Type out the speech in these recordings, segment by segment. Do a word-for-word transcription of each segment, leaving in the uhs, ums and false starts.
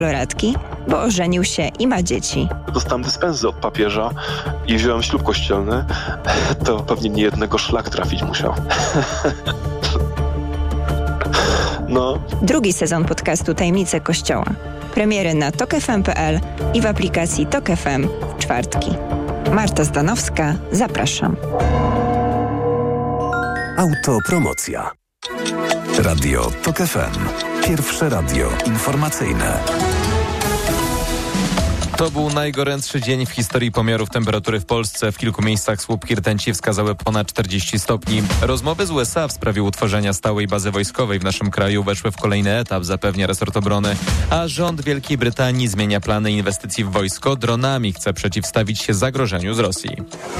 koloratki, bo ożenił się i ma dzieci. Dostałem dyspensy od papieża i wziąłem ślub kościelny. To pewnie nie jednego szlak trafić musiał. No. Drugi sezon podcastu Tajemnice Kościoła. Premiery na tok f m kropka p l i w aplikacji Tok F M w czwartki. Marta Zdanowska, zapraszam. Autopromocja. Radio Tok F M. Pierwsze radio informacyjne. To był najgorętszy dzień w historii pomiarów temperatury w Polsce. W kilku miejscach słupki rtęci wskazały ponad czterdzieści stopni. Rozmowy z U S A w sprawie utworzenia stałej bazy wojskowej w naszym kraju weszły w kolejny etap, zapewnia resort obrony. A rząd Wielkiej Brytanii zmienia plany inwestycji w wojsko. Dronami chce przeciwstawić się zagrożeniu z Rosji.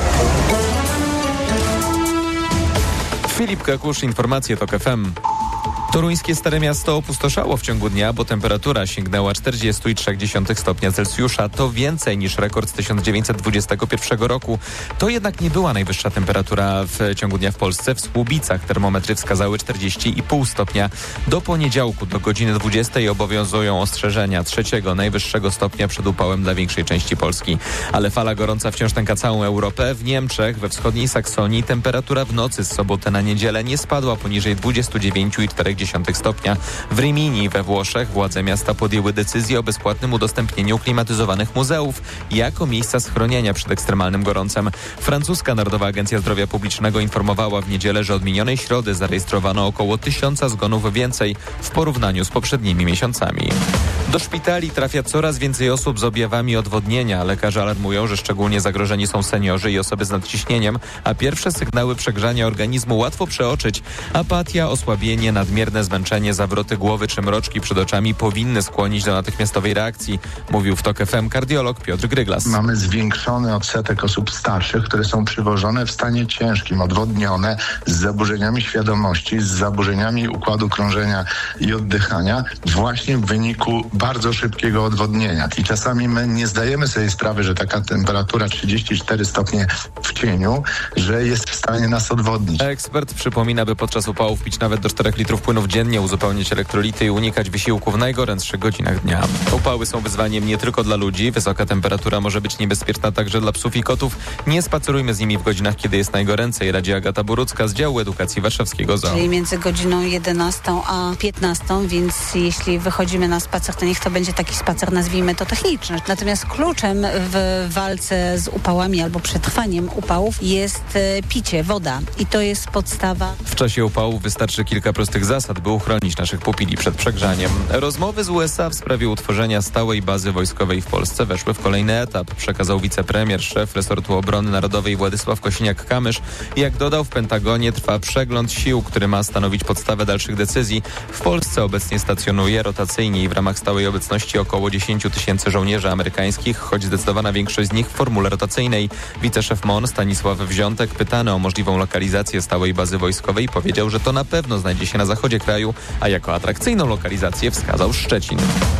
Filip Kakusz, informacje Tok F M. Toruńskie Stare Miasto opustoszało w ciągu dnia, bo temperatura sięgnęła czterdzieści trzy przecinek pięć stopnia Celsjusza. To więcej niż rekord z tysiąc dziewięćset dwudziestego pierwszego roku. To jednak nie była najwyższa temperatura w ciągu dnia w Polsce. W Słubicach termometry wskazały czterdzieści i pół stopnia. Do poniedziałku do godziny dwudziestej obowiązują ostrzeżenia trzeciego najwyższego stopnia przed upałem dla większej części Polski. Ale fala gorąca wciąż nęka całą Europę. W Niemczech, we wschodniej Saksonii temperatura w nocy z soboty na niedzielę nie spadła poniżej dwudziestu dziewięciu i czterech dziesiątych stopnia. W Rimini we Włoszech władze miasta podjęły decyzję o bezpłatnym udostępnieniu klimatyzowanych muzeów jako miejsca schronienia przed ekstremalnym gorącem. Francuska Narodowa Agencja Zdrowia Publicznego informowała w niedzielę, że od minionej środy zarejestrowano około tysiąca zgonów więcej w porównaniu z poprzednimi miesiącami. Do szpitali trafia coraz więcej osób z objawami odwodnienia. Lekarze alarmują, że szczególnie zagrożeni są seniorzy i osoby z nadciśnieniem, a pierwsze sygnały przegrzania organizmu łatwo przeoczyć. Apatia, osłabienie, nadmierne zmęczenie, zawroty głowy czy mroczki przed oczami powinny skłonić do natychmiastowej reakcji, mówił w Tok F M kardiolog Piotr Gryglas. Mamy zwiększony odsetek osób starszych, które są przywożone w stanie ciężkim, odwodnione, z zaburzeniami świadomości, z zaburzeniami układu krążenia i oddychania, właśnie w wyniku bardzo szybkiego odwodnienia. I czasami my nie zdajemy sobie sprawy, że taka temperatura trzydzieści cztery stopnie w cieniu, że jest w stanie nas odwodnić. Ekspert przypomina, by podczas upałów pić nawet do czterech litrów płynów dziennie, uzupełniać elektrolity i unikać wysiłku w najgorętszych godzinach dnia. Upały są wyzwaniem nie tylko dla ludzi. Wysoka temperatura może być niebezpieczna także dla psów i kotów. Nie spacerujmy z nimi w godzinach, kiedy jest najgoręcej, radzi Agata Borucka z działu edukacji warszawskiego Zoo. Czyli między godziną jedenastą a piętnastą, więc jeśli wychodzimy na spacer, to niech to będzie taki spacer, nazwijmy to techniczny. Natomiast kluczem w walce z upałami albo przetrwaniem upałów jest picie, woda. I to jest podstawa. W czasie upałów wystarczy kilka prostych zasad, by uchronić naszych pupili przed przegrzaniem. Rozmowy z U S A w sprawie utworzenia stałej bazy wojskowej w Polsce weszły w kolejny etap, przekazał wicepremier, szef resortu obrony narodowej Władysław Kosiniak-Kamysz. Jak dodał, w Pentagonie trwa przegląd sił, który ma stanowić podstawę dalszych decyzji. W Polsce obecnie stacjonuje rotacyjnie i w ramach stałej obecności około dziesięć tysięcy żołnierzy amerykańskich, choć zdecydowana większość z nich w formule rotacyjnej. Wiceszef M O N Stanisław Wziątek, pytany o możliwą lokalizację stałej bazy wojskowej, powiedział, że to na pewno znajdzie się na zachodzie kraju, a jako atrakcyjną lokalizację wskazał Szczecin.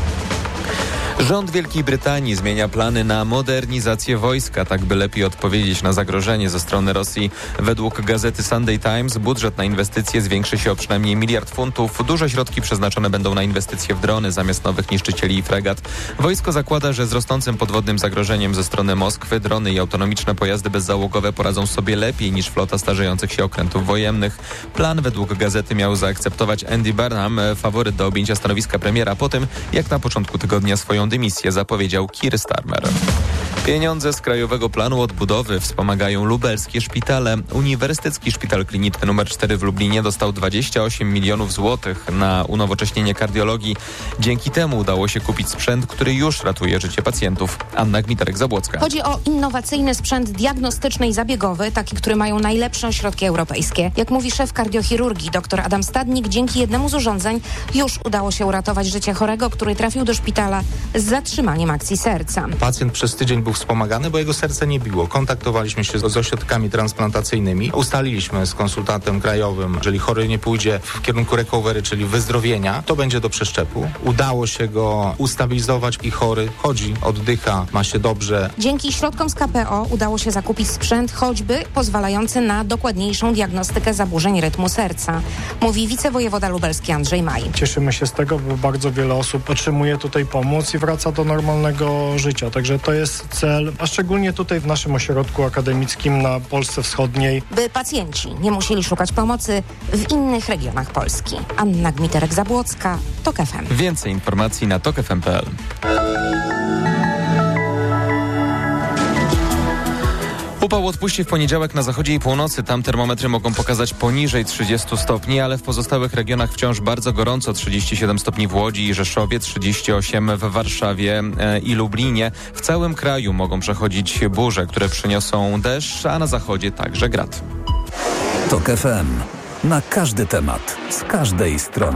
Rząd Wielkiej Brytanii zmienia plany na modernizację wojska, tak by lepiej odpowiedzieć na zagrożenie ze strony Rosji. Według gazety Sunday Times budżet na inwestycje zwiększy się o przynajmniej miliard funtów. Duże środki przeznaczone będą na inwestycje w drony zamiast nowych niszczycieli i fregat. Wojsko zakłada, że z rosnącym podwodnym zagrożeniem ze strony Moskwy drony i autonomiczne pojazdy bezzałogowe poradzą sobie lepiej niż flota starzejących się okrętów wojennych. Plan według gazety miał zaakceptować Andy Burnham, faworyt do objęcia stanowiska premiera po tym, jak na początku tygodnia swoją dymisję zapowiedział Keir Starmer. Pieniądze z Krajowego Planu Odbudowy wspomagają lubelskie szpitale. Uniwersytecki Szpital Kliniczny numer cztery w Lublinie dostał dwadzieścia osiem milionów złotych na unowocześnienie kardiologii. Dzięki temu udało się kupić sprzęt, który już ratuje życie pacjentów. Anna Gmiterek-Zabłocka. Chodzi o innowacyjny sprzęt diagnostyczny i zabiegowy, taki, który mają najlepsze ośrodki europejskie. Jak mówi szef kardiochirurgii dr Adam Stadnik, dzięki jednemu z urządzeń już udało się uratować życie chorego, który trafił do szpitala z zatrzymaniem akcji serca. Pacjent przez tydzień był wspomagany, bo jego serce nie biło. Kontaktowaliśmy się z ośrodkami transplantacyjnymi. Ustaliliśmy z konsultantem krajowym, jeżeli chory nie pójdzie w kierunku recovery, czyli wyzdrowienia, to będzie do przeszczepu. Udało się go ustabilizować i chory chodzi, oddycha, ma się dobrze. Dzięki środkom z K P O udało się zakupić sprzęt choćby pozwalający na dokładniejszą diagnostykę zaburzeń rytmu serca, mówi wicewojewoda lubelski Andrzej Maj. Cieszymy się z tego, bo bardzo wiele osób otrzymuje tutaj pomoc i wraca do normalnego życia. Także to jest cel, a szczególnie tutaj w naszym ośrodku akademickim na Polsce Wschodniej. By pacjenci nie musieli szukać pomocy w innych regionach Polski. Anna Gmiterek-Zabłocka, TOK F M. Więcej informacji na tok f m kropka p l. Upał odpuści w poniedziałek na zachodzie i północy. Tam termometry mogą pokazać poniżej trzydziestu stopni, ale w pozostałych regionach wciąż bardzo gorąco. trzydzieści siedem stopni w Łodzi i Rzeszowie, trzydzieści osiem w Warszawie e, i Lublinie. W całym kraju mogą przechodzić burze, które przyniosą deszcz, a na zachodzie także grad. TOK F M. Na każdy temat, z każdej strony.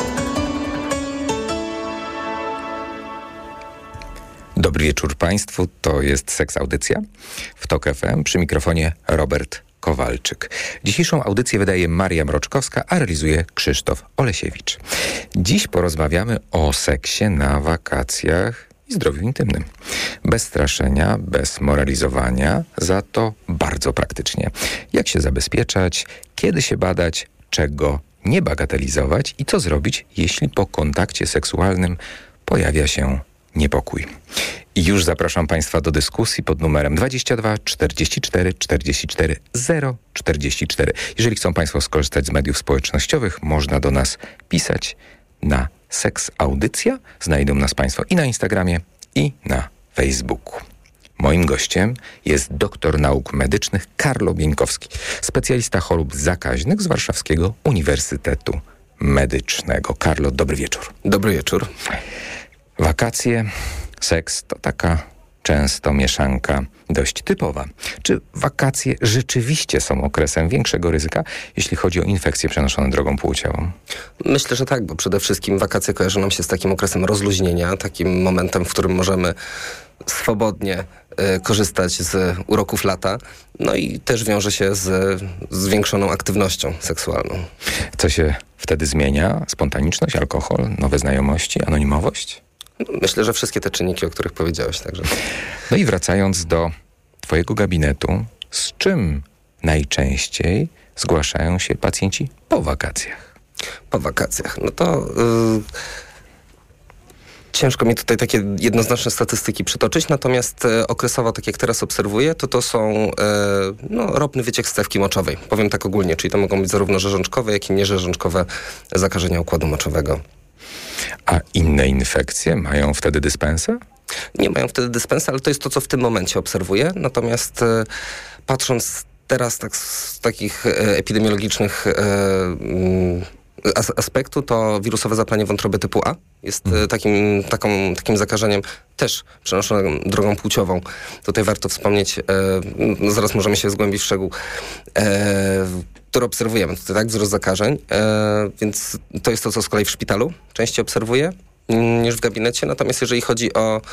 Dobry wieczór Państwu, to jest Seks Audycja w TOK F M, przy mikrofonie Robert Kowalczyk. Dzisiejszą audycję wydaje Maria Mroczkowska, a realizuje Krzysztof Olesiewicz. Dziś porozmawiamy o seksie na wakacjach i zdrowiu intymnym. Bez straszenia, bez moralizowania, za to bardzo praktycznie. Jak się zabezpieczać, kiedy się badać, czego nie bagatelizować i co zrobić, jeśli po kontakcie seksualnym pojawia się niepokój. I już zapraszam Państwa do dyskusji pod numerem dwadzieścia dwa czterdzieści cztery czterdzieści cztery zero czterdzieści cztery. Jeżeli chcą Państwo skorzystać z mediów społecznościowych, można do nas pisać na Seks Audycja. Znajdą nas Państwo i na Instagramie, i na Facebooku. Moim gościem jest doktor nauk medycznych Karlo Bieńkowski, specjalista chorób zakaźnych z Warszawskiego Uniwersytetu Medycznego. Karlo, dobry wieczór. Dobry wieczór. Wakacje, seks to taka często mieszanka dość typowa. Czy wakacje rzeczywiście są okresem większego ryzyka, jeśli chodzi o infekcje przenoszone drogą płciową? Myślę, że tak, bo przede wszystkim wakacje kojarzą nam się z takim okresem rozluźnienia, takim momentem, w którym możemy swobodnie y, korzystać z uroków lata, no i też wiąże się z zwiększoną aktywnością seksualną. Co się wtedy zmienia? Spontaniczność, alkohol, nowe znajomości, anonimowość? Myślę, że wszystkie te czynniki, o których powiedziałeś, także. No i wracając do twojego gabinetu, z czym najczęściej zgłaszają się pacjenci po wakacjach? Po wakacjach. No to yy, ciężko mi tutaj takie jednoznaczne statystyki przytoczyć, natomiast yy, okresowo, tak jak teraz obserwuję, to to są yy, no, ropny wyciek stawki moczowej. Powiem tak ogólnie, czyli to mogą być zarówno rzeżączkowe, jak i nierzężączkowe zakażenia układu moczowego. A inne infekcje mają wtedy dyspensę? Nie mają wtedy dyspensy, ale to jest to, co w tym momencie obserwuję. Natomiast e, patrząc teraz tak z takich e, epidemiologicznych e, as, aspektu, to wirusowe zapalenie wątroby typu A jest e, takim, taką, takim zakażeniem też przenoszonym drogą płciową. Tutaj warto wspomnieć, e, no zaraz możemy się zgłębić w szczegół, e, które obserwujemy. Tutaj tak, wzrost zakażeń, e, więc to jest to, co z kolei w szpitalu częściej obserwuję niż w gabinecie. Natomiast jeżeli chodzi o,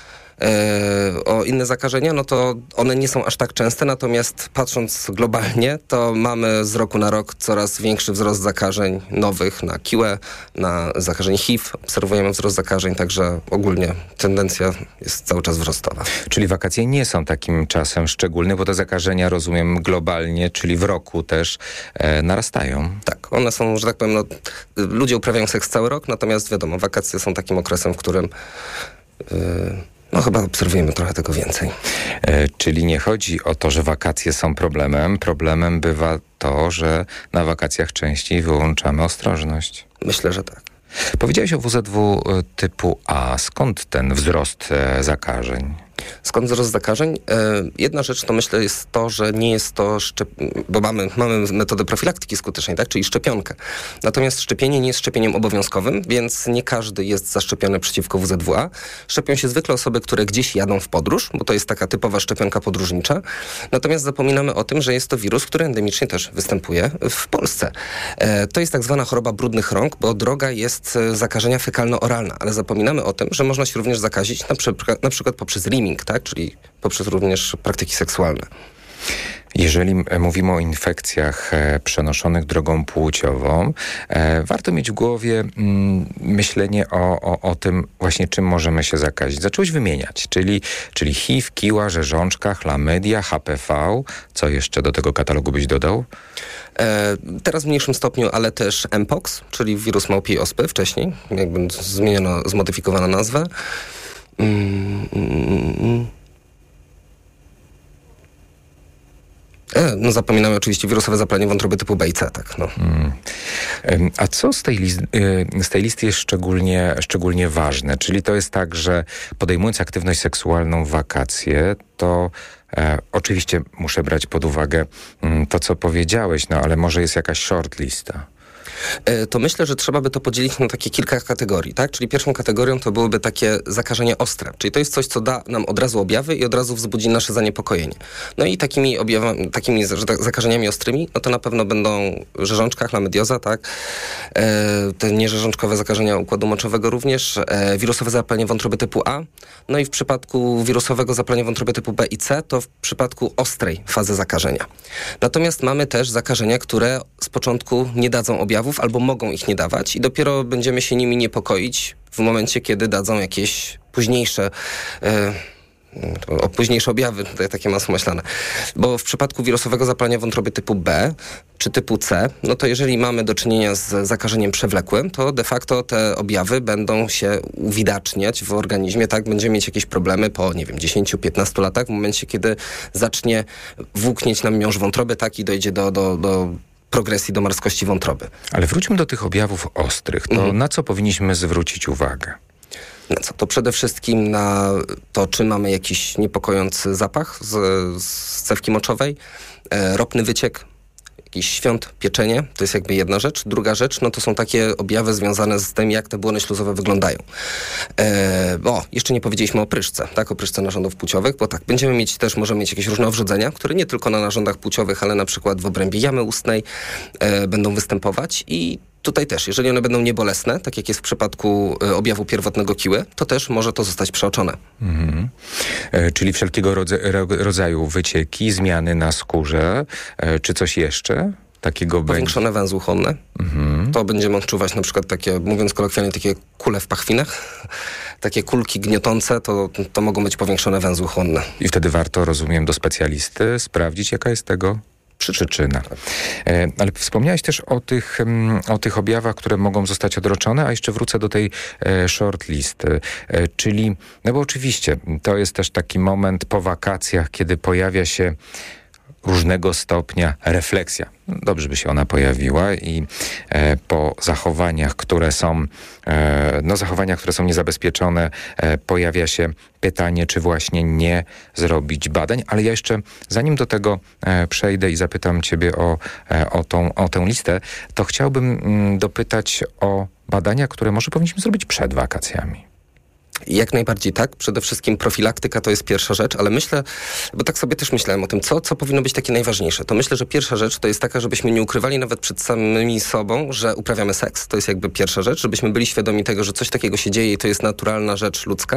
e, o inne zakażenia, no to one nie są aż tak częste, natomiast patrząc globalnie, to mamy z roku na rok coraz większy wzrost zakażeń nowych na kiłę, na zakażeń H I V. Obserwujemy wzrost zakażeń, także ogólnie tendencja jest cały czas wzrostowa. Czyli wakacje nie są takim czasem szczególnym, bo te zakażenia, rozumiem, globalnie, czyli w roku też e, narastają. Tak, one są, że tak powiem, no, ludzie uprawiają seks cały rok, natomiast wiadomo, wakacje są takim okresem, w którym yy, no chyba obserwujemy trochę tego więcej. E, czyli nie chodzi o to, że wakacje są problemem. Problemem bywa to, że na wakacjach częściej wyłączamy ostrożność. Myślę, że tak. Powiedziałeś o W Z W typu A. Skąd ten wzrost e, zakażeń? Skąd wzrost zakażeń? E, jedna rzecz to myślę jest to, że nie jest to szczep- bo mamy, mamy metodę profilaktyki skutecznej, tak? Czyli szczepionkę. Natomiast szczepienie nie jest szczepieniem obowiązkowym, więc nie każdy jest zaszczepiony przeciwko W Z W A. Szczepią się zwykle osoby, które gdzieś jadą w podróż, bo to jest taka typowa szczepionka podróżnicza. Natomiast zapominamy o tym, że jest to wirus, który endemicznie też występuje w Polsce. E, to jest tak zwana choroba brudnych rąk, bo droga jest zakażenia fekalno-oralna, ale zapominamy o tym, że można się również zakazić na przykład, na przykład poprzez rimming. grooming, tak? Czyli poprzez również praktyki seksualne. Jeżeli mówimy o infekcjach przenoszonych drogą płciową, warto mieć w głowie myślenie o, o, o tym właśnie, czym możemy się zakazić. Zacząłeś wymieniać, czyli, czyli H I V, kiła, rzeżączka, chlamydia, H P V. Co jeszcze do tego katalogu byś dodał? E, teraz w mniejszym stopniu, ale też Mpox, czyli wirus małpiej ospy wcześniej. Jakby zmieniono, zmodyfikowano nazwę. Mm, mm, mm. No zapominamy oczywiście wirusowe zapalenie wątroby typu B i C, tak. No. Hmm. A co z tej, list, z tej listy jest szczególnie, szczególnie ważne? Czyli to jest tak, że podejmując aktywność seksualną w wakacje, to e, oczywiście muszę brać pod uwagę m, to, co powiedziałeś, no ale może jest jakaś short lista. To myślę, że trzeba by to podzielić na takie kilka kategorii, tak? Czyli pierwszą kategorią to byłyby takie zakażenia ostre, czyli to jest coś, co da nam od razu objawy i od razu wzbudzi nasze zaniepokojenie. No i takimi objawami, takimi zakażeniami ostrymi, no to na pewno będą rzeżączka, chlamydioza, tak? E, te nierzeżączkowe zakażenia układu moczowego również, e, wirusowe zapalenie wątroby typu A, no i w przypadku wirusowego zapalenia wątroby typu B i C, to w przypadku ostrej fazy zakażenia. Natomiast mamy też zakażenia, które z początku nie dadzą objawów, albo mogą ich nie dawać i dopiero będziemy się nimi niepokoić w momencie, kiedy dadzą jakieś późniejsze e, o późniejsze objawy, takie masło maślane. Bo w przypadku wirusowego zapalenia wątroby typu B czy typu C, no to jeżeli mamy do czynienia z zakażeniem przewlekłym, to de facto te objawy będą się uwidaczniać w organizmie, tak? Będziemy mieć jakieś problemy po, nie wiem, dziesięciu piętnastu latach, w momencie, kiedy zacznie włóknieć nam miąższ wątroby, tak? I dojdzie do, do, do progresji do marskości wątroby. Ale wróćmy do tych objawów ostrych. To mhm. na co powinniśmy zwrócić uwagę? Na co? To przede wszystkim na to, czy mamy jakiś niepokojący zapach z, z cewki moczowej, e, ropny wyciek, jakiś świąt, pieczenie, to jest jakby jedna rzecz. Druga rzecz, no to są takie objawy związane z tym, jak te błony śluzowe wyglądają. E, o, jeszcze nie powiedzieliśmy o pryszce, tak, o pryszce narządów płciowych, bo tak, będziemy mieć też, możemy mieć jakieś różne owrzodzenia, które nie tylko na narządach płciowych, ale na przykład w obrębie jamy ustnej e, będą występować i tutaj też, jeżeli one będą niebolesne, tak jak jest w przypadku y, objawu pierwotnego kiły, to też może to zostać przeoczone. Mhm. E, czyli wszelkiego rodza- rodzaju wycieki, zmiany na skórze, e, czy coś jeszcze takiego będzie? Powiększone węzły chłonne. Mhm. To będziemy odczuwać na przykład takie, mówiąc kolokwialnie, takie kule w pachwinach. Takie kulki gniotące, to, to mogą być powiększone węzły chłonne. I wtedy warto, rozumiem, do specjalisty sprawdzić, jaka jest tego przyczyna. E, ale wspomniałeś też o tych, o tych objawach, które mogą zostać odroczone, a jeszcze wrócę do tej e, short listy. E, czyli, no bo oczywiście, to jest też taki moment po wakacjach, kiedy pojawia się różnego stopnia refleksja. Dobrze by się ona pojawiła i e, po zachowaniach, które są, e, no zachowaniach, które są niezabezpieczone, e, pojawia się pytanie, czy właśnie nie zrobić badań. Ale ja jeszcze, zanim do tego e, przejdę i zapytam ciebie o, e, o, tą, o tę listę, to chciałbym mm, dopytać o badania, które może powinniśmy zrobić przed wakacjami. Jak najbardziej tak. Przede wszystkim profilaktyka to jest pierwsza rzecz, ale myślę, bo tak sobie też myślałem o tym, co, co powinno być takie najważniejsze. To myślę, że pierwsza rzecz to jest taka, żebyśmy nie ukrywali nawet przed samymi sobą, że uprawiamy seks. To jest jakby pierwsza rzecz, żebyśmy byli świadomi tego, że coś takiego się dzieje i to jest naturalna rzecz ludzka.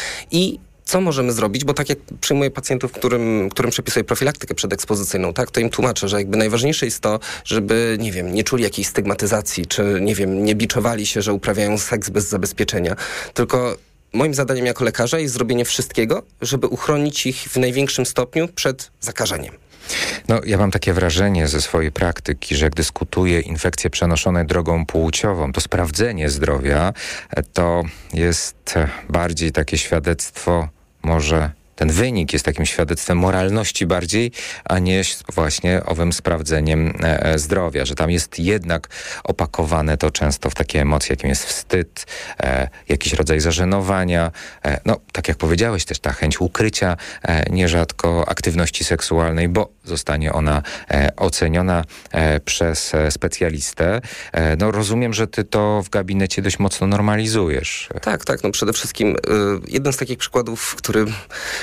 I co możemy zrobić? Bo tak jak przyjmuję pacjentów, którym, którym przepisuję profilaktykę przedekspozycyjną, tak, to im tłumaczę, że jakby najważniejsze jest to, żeby, nie wiem, nie czuli jakiejś stygmatyzacji, czy, nie wiem, nie biczowali się, że uprawiają seks bez zabezpieczenia, tylko moim zadaniem jako lekarza jest zrobienie wszystkiego, żeby uchronić ich w największym stopniu przed zakażeniem. No, ja mam takie wrażenie ze swojej praktyki, że jak dyskutuję infekcje przenoszone drogą płciową, to sprawdzenie zdrowia to jest bardziej takie świadectwo, może ten wynik jest takim świadectwem moralności bardziej, a nie właśnie owym sprawdzeniem e, zdrowia, że tam jest jednak opakowane to często w takie emocje, jakim jest wstyd, e, jakiś rodzaj zażenowania. E, no, tak jak powiedziałeś, też ta chęć ukrycia e, nierzadko aktywności seksualnej, bo zostanie ona e, oceniona e, przez e, specjalistę. E, no, rozumiem, że ty to w gabinecie dość mocno normalizujesz. Tak, tak. No przede wszystkim y, jeden z takich przykładów, który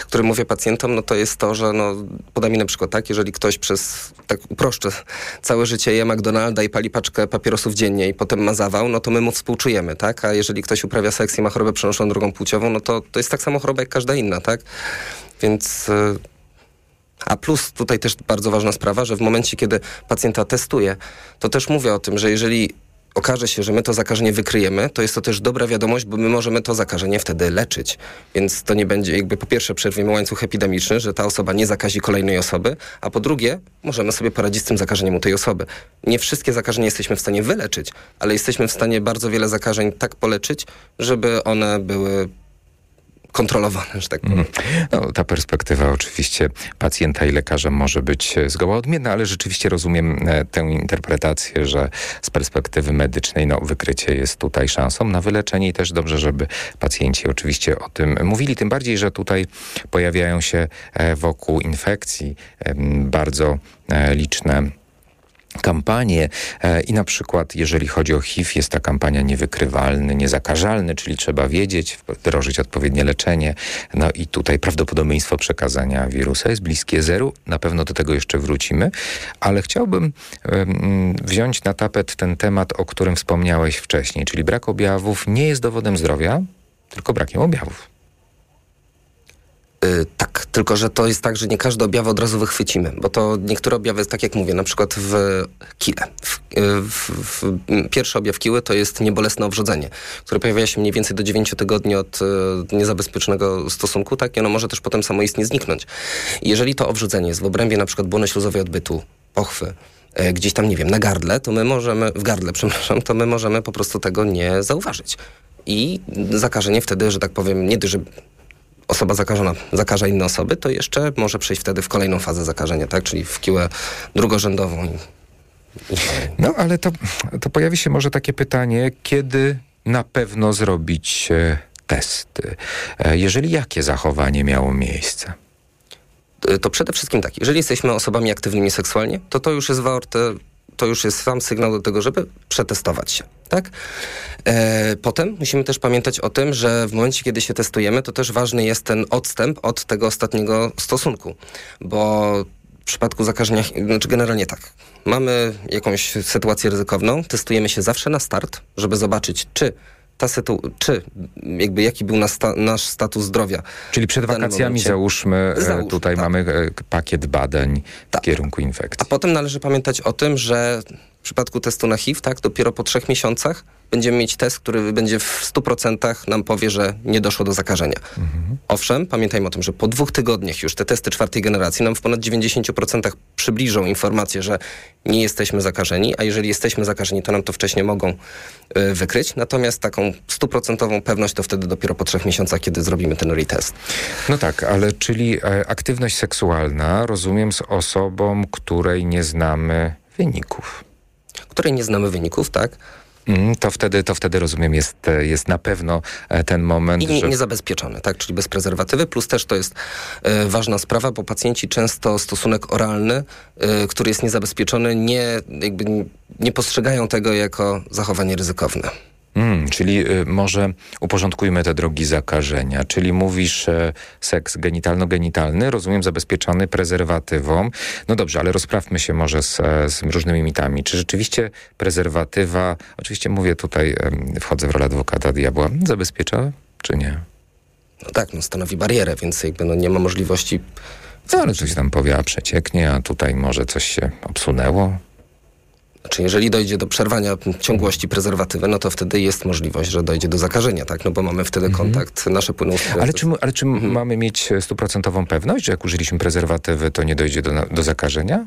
który mówię pacjentom, no to jest to, że no, podam mi na przykład tak, jeżeli ktoś przez, tak uproszczę, całe życie je McDonalda i pali paczkę papierosów dziennie i potem ma zawał, no to my mu współczujemy, tak? A jeżeli ktoś uprawia seks i ma chorobę przenoszoną drogą płciową, no to to jest tak samo choroba jak każda inna, tak? Więc... A plus tutaj też bardzo ważna sprawa, że w momencie, kiedy pacjenta testuję, to też mówię o tym, że jeżeli okaże się, że my to zakażenie wykryjemy, to jest to też dobra wiadomość, bo my możemy to zakażenie wtedy leczyć. Więc to nie będzie jakby po pierwsze przerwiemy łańcuch epidemiczny, że ta osoba nie zakazi kolejnej osoby, a po drugie możemy sobie poradzić z tym zakażeniem u tej osoby. Nie wszystkie zakażenia jesteśmy w stanie wyleczyć, ale jesteśmy w stanie bardzo wiele zakażeń tak poleczyć, żeby one były kontrolowane, że tak powiem. No, ta perspektywa oczywiście pacjenta i lekarza może być zgoła odmienna, ale rzeczywiście rozumiem e, tę interpretację, że z perspektywy medycznej no, wykrycie jest tutaj szansą na wyleczenie i też dobrze, żeby pacjenci oczywiście o tym mówili. Tym bardziej, że tutaj pojawiają się e, wokół infekcji e, bardzo e, liczne kampanie e, i na przykład jeżeli chodzi o H I V, jest ta kampania niewykrywalny, niezakażalny, czyli trzeba wiedzieć, wdrożyć odpowiednie leczenie. No i tutaj prawdopodobieństwo przekazania wirusa jest bliskie zeru. Na pewno do tego jeszcze wrócimy, ale chciałbym e, wziąć na tapet ten temat, o którym wspomniałeś wcześniej, czyli brak objawów nie jest dowodem zdrowia, tylko brakiem objawów. Yy, tak, tylko że to jest tak, że nie każde objawy od razu wychwycimy, bo to niektóre objawy, tak jak mówię, na przykład w kile. W, w, w, pierwszy objaw kiły to jest niebolesne owrzodzenie, które pojawia się mniej więcej do dziewięciu tygodni od y, niezabezpieczonego stosunku, tak, i ono może też potem samoistnie zniknąć. I jeżeli to owrzodzenie jest w obrębie na przykład błony śluzowej odbytu, pochwy, y, gdzieś tam, nie wiem, na gardle, to my możemy, w gardle, przepraszam, to my możemy po prostu tego nie zauważyć. I zakażenie wtedy, że tak powiem, nie dość, że osoba zakażona zakaża inne osoby, to jeszcze może przejść wtedy w kolejną fazę zakażenia, tak? Czyli w kiłę drugorzędową. I, i... No, ale to, to pojawi się może takie pytanie, kiedy na pewno zrobić e, testy? E, jeżeli jakie zachowanie miało miejsce? To przede wszystkim tak, jeżeli jesteśmy osobami aktywnymi seksualnie, to to już jest warte, to już jest sam sygnał do tego, żeby przetestować się, tak? E, potem musimy też pamiętać o tym, że w momencie, kiedy się testujemy, to też ważny jest ten odstęp od tego ostatniego stosunku, bo w przypadku zakażenia, znaczy generalnie tak, mamy jakąś sytuację ryzykowną, testujemy się zawsze na start, żeby zobaczyć, czy ta sytu- czy jakby jaki był nas sta- nasz status zdrowia. Czyli przed wakacjami załóżmy, Załóżmy, tutaj tak. mamy e, pakiet badań tak. w kierunku infekcji. A potem należy pamiętać o tym, że w przypadku testu na H I V, tak, dopiero po trzech miesiącach będziemy mieć test, który będzie w stu procentach nam powie, że nie doszło do zakażenia. Mhm. Owszem, pamiętajmy o tym, że po dwóch tygodniach już te testy czwartej generacji nam w ponad dziewięćdziesięciu procentach przybliżą informację, że nie jesteśmy zakażeni, a jeżeli jesteśmy zakażeni, to nam to wcześniej mogą y, wykryć. Natomiast taką stuprocentową pewność to wtedy dopiero po trzech miesiącach, kiedy zrobimy ten retest. No tak, ale czyli e, aktywność seksualna, rozumiem, z osobą, której nie znamy wyników. Której nie znamy wyników, tak? Mm, to wtedy, to wtedy rozumiem, jest, jest na pewno ten moment, I nie, że... niezabezpieczony, tak, czyli bez prezerwatywy, plus też to jest e, ważna sprawa, bo pacjenci często stosunek oralny, e, który jest niezabezpieczony, nie, jakby nie postrzegają tego jako zachowanie ryzykowne. Mm, czyli y, może uporządkujmy te drogi zakażenia. Czyli mówisz e, seks genitalno-genitalny, rozumiem, zabezpieczony prezerwatywą. No dobrze, ale rozprawmy się może z, z różnymi mitami. Czy rzeczywiście prezerwatywa, oczywiście mówię tutaj, e, wchodzę w rolę adwokata diabła, zabezpiecza, czy nie? No tak, no stanowi barierę, więc jakby no nie ma możliwości... No ale coś tam powie, a przecieknie, a tutaj może coś się obsunęło. Znaczy, jeżeli dojdzie do przerwania ciągłości prezerwatywy, no to wtedy jest możliwość, że dojdzie do zakażenia, tak? No bo mamy wtedy mm-hmm. kontakt, nasze płyną... Ale czy, ale czy mm-hmm. mamy mieć stuprocentową pewność, że jak użyliśmy prezerwatywy, to nie dojdzie do, do zakażenia?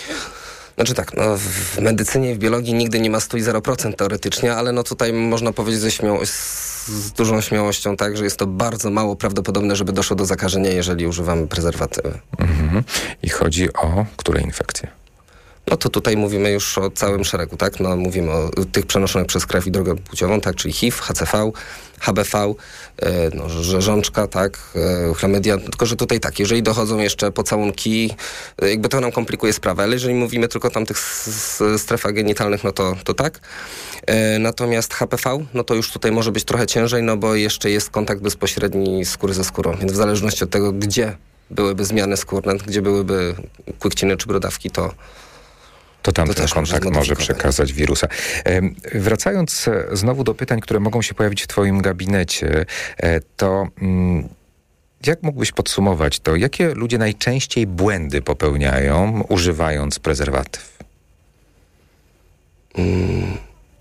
Znaczy tak, no w medycynie i w biologii nigdy nie ma sto i zero procent teoretycznie, ale no tutaj można powiedzieć ze śmiało- z dużą śmiałością, tak, że jest to bardzo mało prawdopodobne, żeby doszło do zakażenia, jeżeli używamy prezerwatywy. Mm-hmm. I chodzi o które infekcje? no to tutaj mówimy już o całym szeregu, tak? No, mówimy o tych przenoszonych przez krew i drogę płciową, tak? Czyli H I V, H C V, H B V, no, rzeżączka, tak? Chlamydia. Tylko, że tutaj tak, jeżeli dochodzą jeszcze pocałunki, jakby to nam komplikuje sprawę, ale jeżeli mówimy tylko o tamtych strefach genitalnych, no to, to tak. Natomiast H P V, no to już tutaj może być trochę ciężej, no bo jeszcze jest kontakt bezpośredni skóry ze skórą, więc w zależności od tego, gdzie byłyby zmiany skórne, gdzie byłyby kłykciny czy brodawki, to to tamten kontakt może przekazać wirusa. Wracając znowu do pytań, które mogą się pojawić w twoim gabinecie, to jak mógłbyś podsumować to? Jakie ludzie najczęściej błędy popełniają, używając prezerwatyw? Hmm.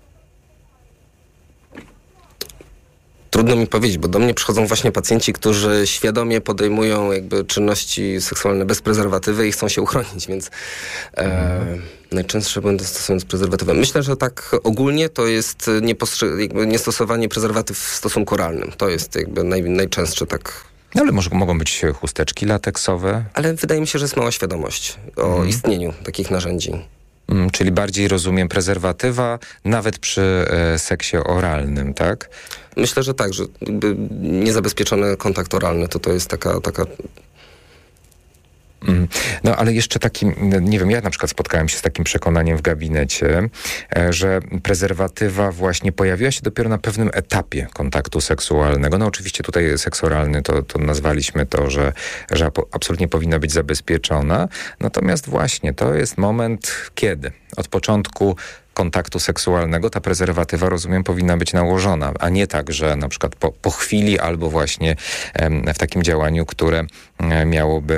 Trudno mi powiedzieć, bo do mnie przychodzą właśnie pacjenci, którzy świadomie podejmują jakby czynności seksualne bez prezerwatywy i chcą się uchronić, więc e, najczęstsze błędy stosując prezerwatywę. Myślę, że tak ogólnie to jest niepostrzy- jakby niestosowanie prezerwatyw w stosunku oralnym. To jest jakby naj, najczęstsze tak. No ale może mogą być chusteczki lateksowe? Ale wydaje mi się, że jest mała świadomość o hmm. istnieniu takich narzędzi. Mm, czyli bardziej rozumiem prezerwatywa nawet przy e, seksie oralnym, tak? Myślę, że tak, że jakby niezabezpieczony kontakt oralny to to jest taka... taka... Mm. No ale jeszcze takim, nie wiem, ja na przykład spotkałem się z takim przekonaniem w gabinecie, e, że prezerwatywa właśnie pojawiła się dopiero na pewnym etapie kontaktu seksualnego. No oczywiście tutaj seks oralny to, to nazwaliśmy to, że, że absolutnie powinna być zabezpieczona. Natomiast właśnie to jest moment kiedy? Od początku kontaktu seksualnego ta prezerwatywa, rozumiem, powinna być nałożona, a nie tak, że na przykład po, po chwili albo właśnie em, w takim działaniu, które e, miałoby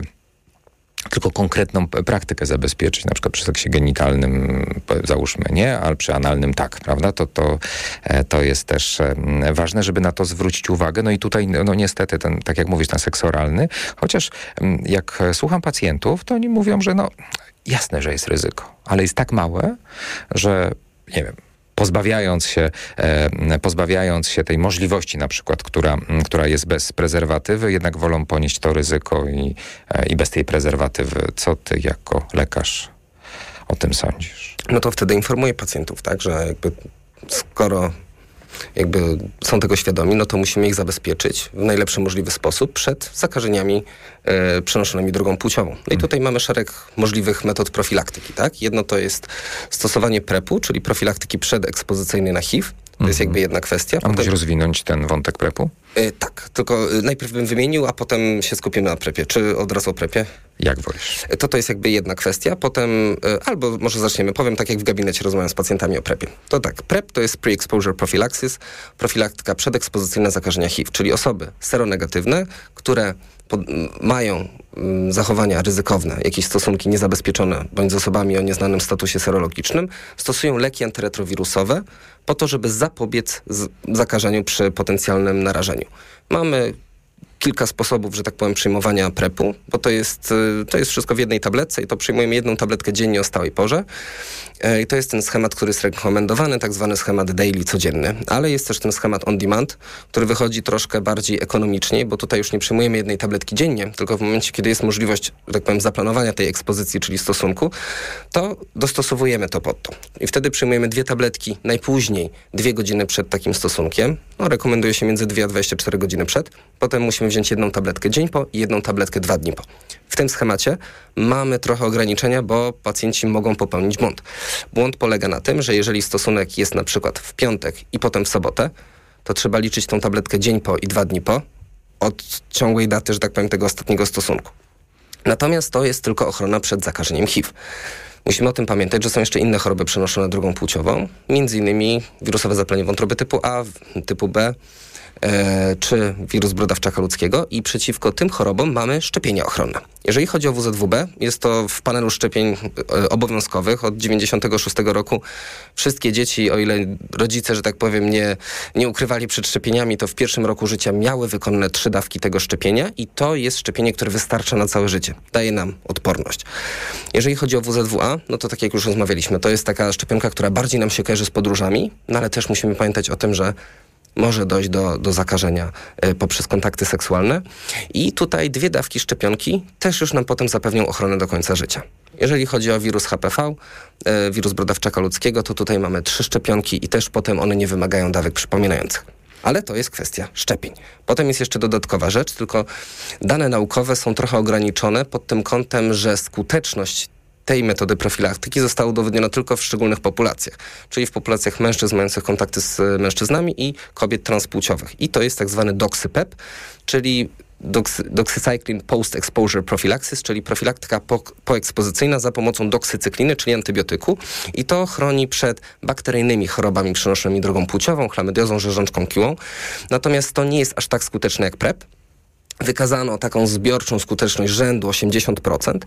tylko konkretną praktykę zabezpieczyć, na przykład przy seksie genitalnym załóżmy nie, ale przy analnym tak, prawda? To, to, to jest też ważne, żeby na to zwrócić uwagę. No i tutaj, no niestety, ten, tak jak mówisz, ten seks oralny, chociaż jak słucham pacjentów, to oni mówią, że no jasne, że jest ryzyko, ale jest tak małe, że nie wiem, pozbawiając się, e, pozbawiając się tej możliwości na przykład, która, która jest bez prezerwatywy, jednak wolą ponieść to ryzyko i, e, i bez tej prezerwatywy. Co ty jako lekarz o tym sądzisz? No to wtedy informuję pacjentów, tak, że jakby skoro jakby są tego świadomi, no to musimy ich zabezpieczyć w najlepszy możliwy sposób przed zakażeniami e, przenoszonymi drogą płciową. No i tutaj mamy szereg możliwych metod profilaktyki, tak? Jedno to jest stosowanie prepu, czyli profilaktyki przedekspozycyjnej na H I V. To mm-hmm. jest jakby jedna kwestia. A mógłbyś rozwinąć ten wątek prepu? E, tak, tylko najpierw bym wymienił, a potem się skupimy na prepie. Czy od razu o prepie? Jak wolisz. To to jest jakby jedna kwestia. Potem, e, albo może zaczniemy, powiem tak jak w gabinecie rozmawiam z pacjentami o prepie. To tak, prep to jest pre-exposure prophylaxis, profilaktyka przedekspozycyjna zakażenia H I V, czyli osoby seronegatywne, które pod, mają m, zachowania ryzykowne, jakieś stosunki niezabezpieczone, bądź z osobami o nieznanym statusie serologicznym, stosują leki antyretrowirusowe po to, żeby zapobiec z, zakażeniu przy potencjalnym narażeniu. Mamy kilka sposobów, że tak powiem, przyjmowania prepu, bo to jest, to jest wszystko w jednej tabletce i to przyjmujemy jedną tabletkę dziennie o stałej porze. I to jest ten schemat, który jest rekomendowany, tak zwany schemat daily, codzienny. Ale jest też ten schemat on demand, który wychodzi troszkę bardziej ekonomicznie, bo tutaj już nie przyjmujemy jednej tabletki dziennie, tylko w momencie, kiedy jest możliwość, że tak powiem, zaplanowania tej ekspozycji, czyli stosunku, to dostosowujemy to pod to. I wtedy przyjmujemy dwie tabletki najpóźniej dwie godziny przed takim stosunkiem. No, rekomenduje się między dwie a dwadzieścia cztery godziny przed. Potem musimy wziąć jedną tabletkę dzień po i jedną tabletkę dwa dni po. W tym schemacie mamy trochę ograniczenia, bo pacjenci mogą popełnić błąd. Błąd polega na tym, że jeżeli stosunek jest na przykład w piątek i potem w sobotę, to trzeba liczyć tą tabletkę dzień po i dwa dni po od ciągłej daty, że tak powiem, tego ostatniego stosunku. Natomiast to jest tylko ochrona przed zakażeniem H I V. Musimy o tym pamiętać, że są jeszcze inne choroby przenoszone drogą płciową, między innymi wirusowe zapalenie wątroby typu A, typu B, E, czy wirus brodawczaka ludzkiego i przeciwko tym chorobom mamy szczepienia ochronne. Jeżeli chodzi o W Z W B, jest to w panelu szczepień e, obowiązkowych od dziewięćdziesiątego szóstego roku. Wszystkie dzieci, o ile rodzice, że tak powiem, nie, nie ukrywali przed szczepieniami, to w pierwszym roku życia miały wykonane trzy dawki tego szczepienia i to jest szczepienie, które wystarcza na całe życie. Daje nam odporność. Jeżeli chodzi o W Z W A, no to tak jak już rozmawialiśmy, to jest taka szczepionka, która bardziej nam się kojarzy z podróżami, no ale też musimy pamiętać o tym, że może dojść do, do zakażenia y, poprzez kontakty seksualne. I tutaj dwie dawki szczepionki też już nam potem zapewnią ochronę do końca życia. Jeżeli chodzi o wirus H P V, y, wirus brodawczaka ludzkiego, to tutaj mamy trzy szczepionki i też potem one nie wymagają dawek przypominających. Ale to jest kwestia szczepień. Potem jest jeszcze dodatkowa rzecz, tylko dane naukowe są trochę ograniczone pod tym kątem, że skuteczność tej metody profilaktyki została udowodniona tylko w szczególnych populacjach, czyli w populacjach mężczyzn mających kontakty z mężczyznami i kobiet transpłciowych. I to jest tak zwany doxypep, czyli doxy, doxycycline post-exposure prophylaxis, czyli profilaktyka po, poekspozycyjna za pomocą doksycykliny, czyli antybiotyku. I to chroni przed bakteryjnymi chorobami przenoszonymi drogą płciową, chlamydiozą, rzeżączką kiłą. Natomiast to nie jest aż tak skuteczne jak PrEP. Wykazano taką zbiorczą skuteczność rzędu osiemdziesiąt procent,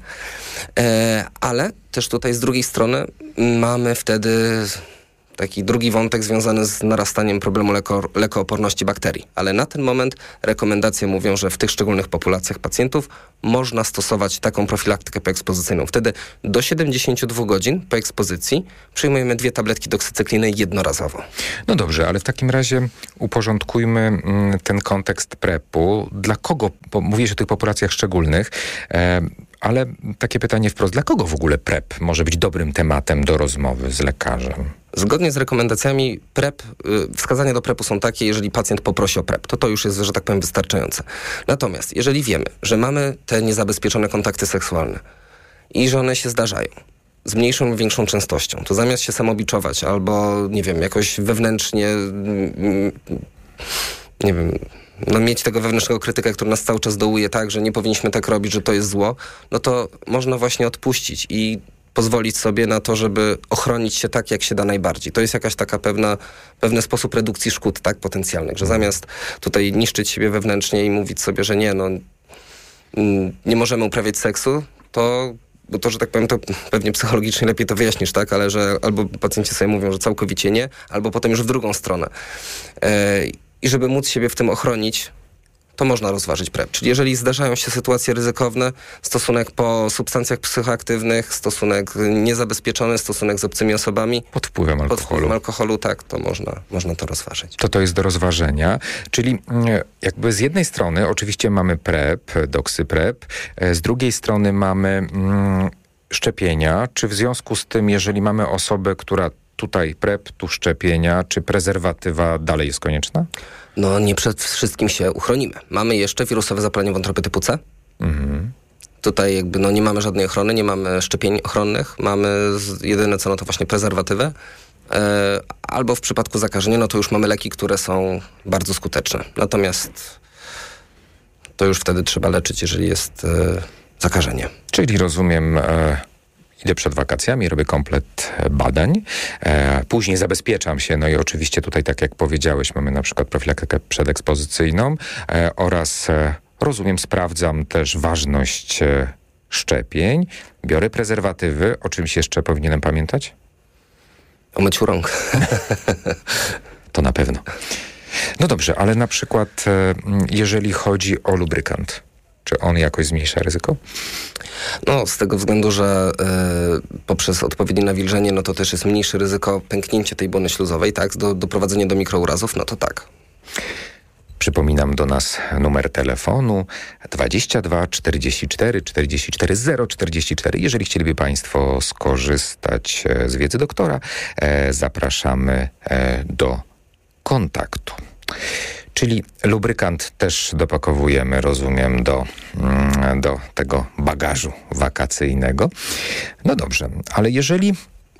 e, ale też tutaj z drugiej strony mamy wtedy taki drugi wątek związany z narastaniem problemu leko, lekooporności bakterii. Ale na ten moment rekomendacje mówią, że w tych szczególnych populacjach pacjentów można stosować taką profilaktykę poekspozycyjną. Wtedy do siedemdziesięciu dwóch godzin po ekspozycji przyjmujemy dwie tabletki doksycykliny jednorazowo. No dobrze, ale w takim razie uporządkujmy mm, ten kontekst prepu. Dla kogo, bo mówisz o tych populacjach szczególnych, e, ale takie pytanie wprost, dla kogo w ogóle PrEP może być dobrym tematem do rozmowy z lekarzem? Zgodnie z rekomendacjami PrEP, y, wskazania do PrEP-u są takie, jeżeli pacjent poprosi o PrEP, to to już jest, że tak powiem, wystarczające. Natomiast jeżeli wiemy, że mamy te niezabezpieczone kontakty seksualne i że one się zdarzają z mniejszą lub większą częstością, to zamiast się samobiczować albo, nie wiem, jakoś wewnętrznie, mm, nie wiem, no mieć tego wewnętrznego krytyka, który nas cały czas dołuje tak, że nie powinniśmy tak robić, że to jest zło, no to można właśnie odpuścić i pozwolić sobie na to, żeby ochronić się tak, jak się da najbardziej. To jest jakaś taka pewna, pewny sposób redukcji szkód, tak, potencjalnych, że zamiast tutaj niszczyć siebie wewnętrznie i mówić sobie, że nie, no nie możemy uprawiać seksu, to bo to, że tak powiem, to pewnie psychologicznie lepiej to wyjaśnisz, tak, ale że albo pacjenci sobie mówią, że całkowicie nie, albo potem już w drugą stronę. E, I żeby móc siebie w tym ochronić, to można rozważyć PrEP. Czyli jeżeli zdarzają się sytuacje ryzykowne, stosunek po substancjach psychoaktywnych, stosunek niezabezpieczony, stosunek z obcymi osobami. Pod wpływem alkoholu. Pod wpływem alkoholu, tak, to można, można to rozważyć. To to jest do rozważenia. Czyli jakby z jednej strony oczywiście mamy PrEP, doksyprep, z drugiej strony mamy mm, szczepienia. Czy w związku z tym, jeżeli mamy osobę, która tutaj PrEP, tu szczepienia, czy prezerwatywa dalej jest konieczna? No nie przed wszystkim się uchronimy. Mamy jeszcze wirusowe zapalenie wątroby typu C. Mhm. Tutaj jakby no nie mamy żadnej ochrony, nie mamy szczepień ochronnych. Mamy z, jedyne co no to właśnie prezerwatywę. E, albo w przypadku zakażenia, no to już mamy leki, które są bardzo skuteczne. Natomiast to już wtedy trzeba leczyć, jeżeli jest e, zakażenie. Czyli rozumiem... E... Idę przed wakacjami, robię komplet badań, e, później zabezpieczam się, no i oczywiście tutaj, tak jak powiedziałeś, mamy na przykład profilaktykę przedekspozycyjną e, oraz e, rozumiem, sprawdzam też ważność e, szczepień, biorę prezerwatywy, o czymś jeszcze powinienem pamiętać? O myciu rąk. To na pewno. No dobrze, ale na przykład e, jeżeli chodzi o lubrykant, czy on jakoś zmniejsza ryzyko? No, z tego względu, że y, poprzez odpowiednie nawilżenie, no to też jest mniejsze ryzyko pęknięcia tej błony śluzowej, tak? Do, doprowadzenie do mikrourazów, no to tak. Przypominam do nas numer telefonu dwadzieścia dwa czterdzieści cztery czterdzieści cztery zero czterdzieści cztery. Jeżeli chcieliby Państwo skorzystać z wiedzy doktora, e, zapraszamy e, do kontaktu. Czyli lubrykant też dopakowujemy, rozumiem, do, do tego bagażu wakacyjnego. No dobrze, ale jeżeli,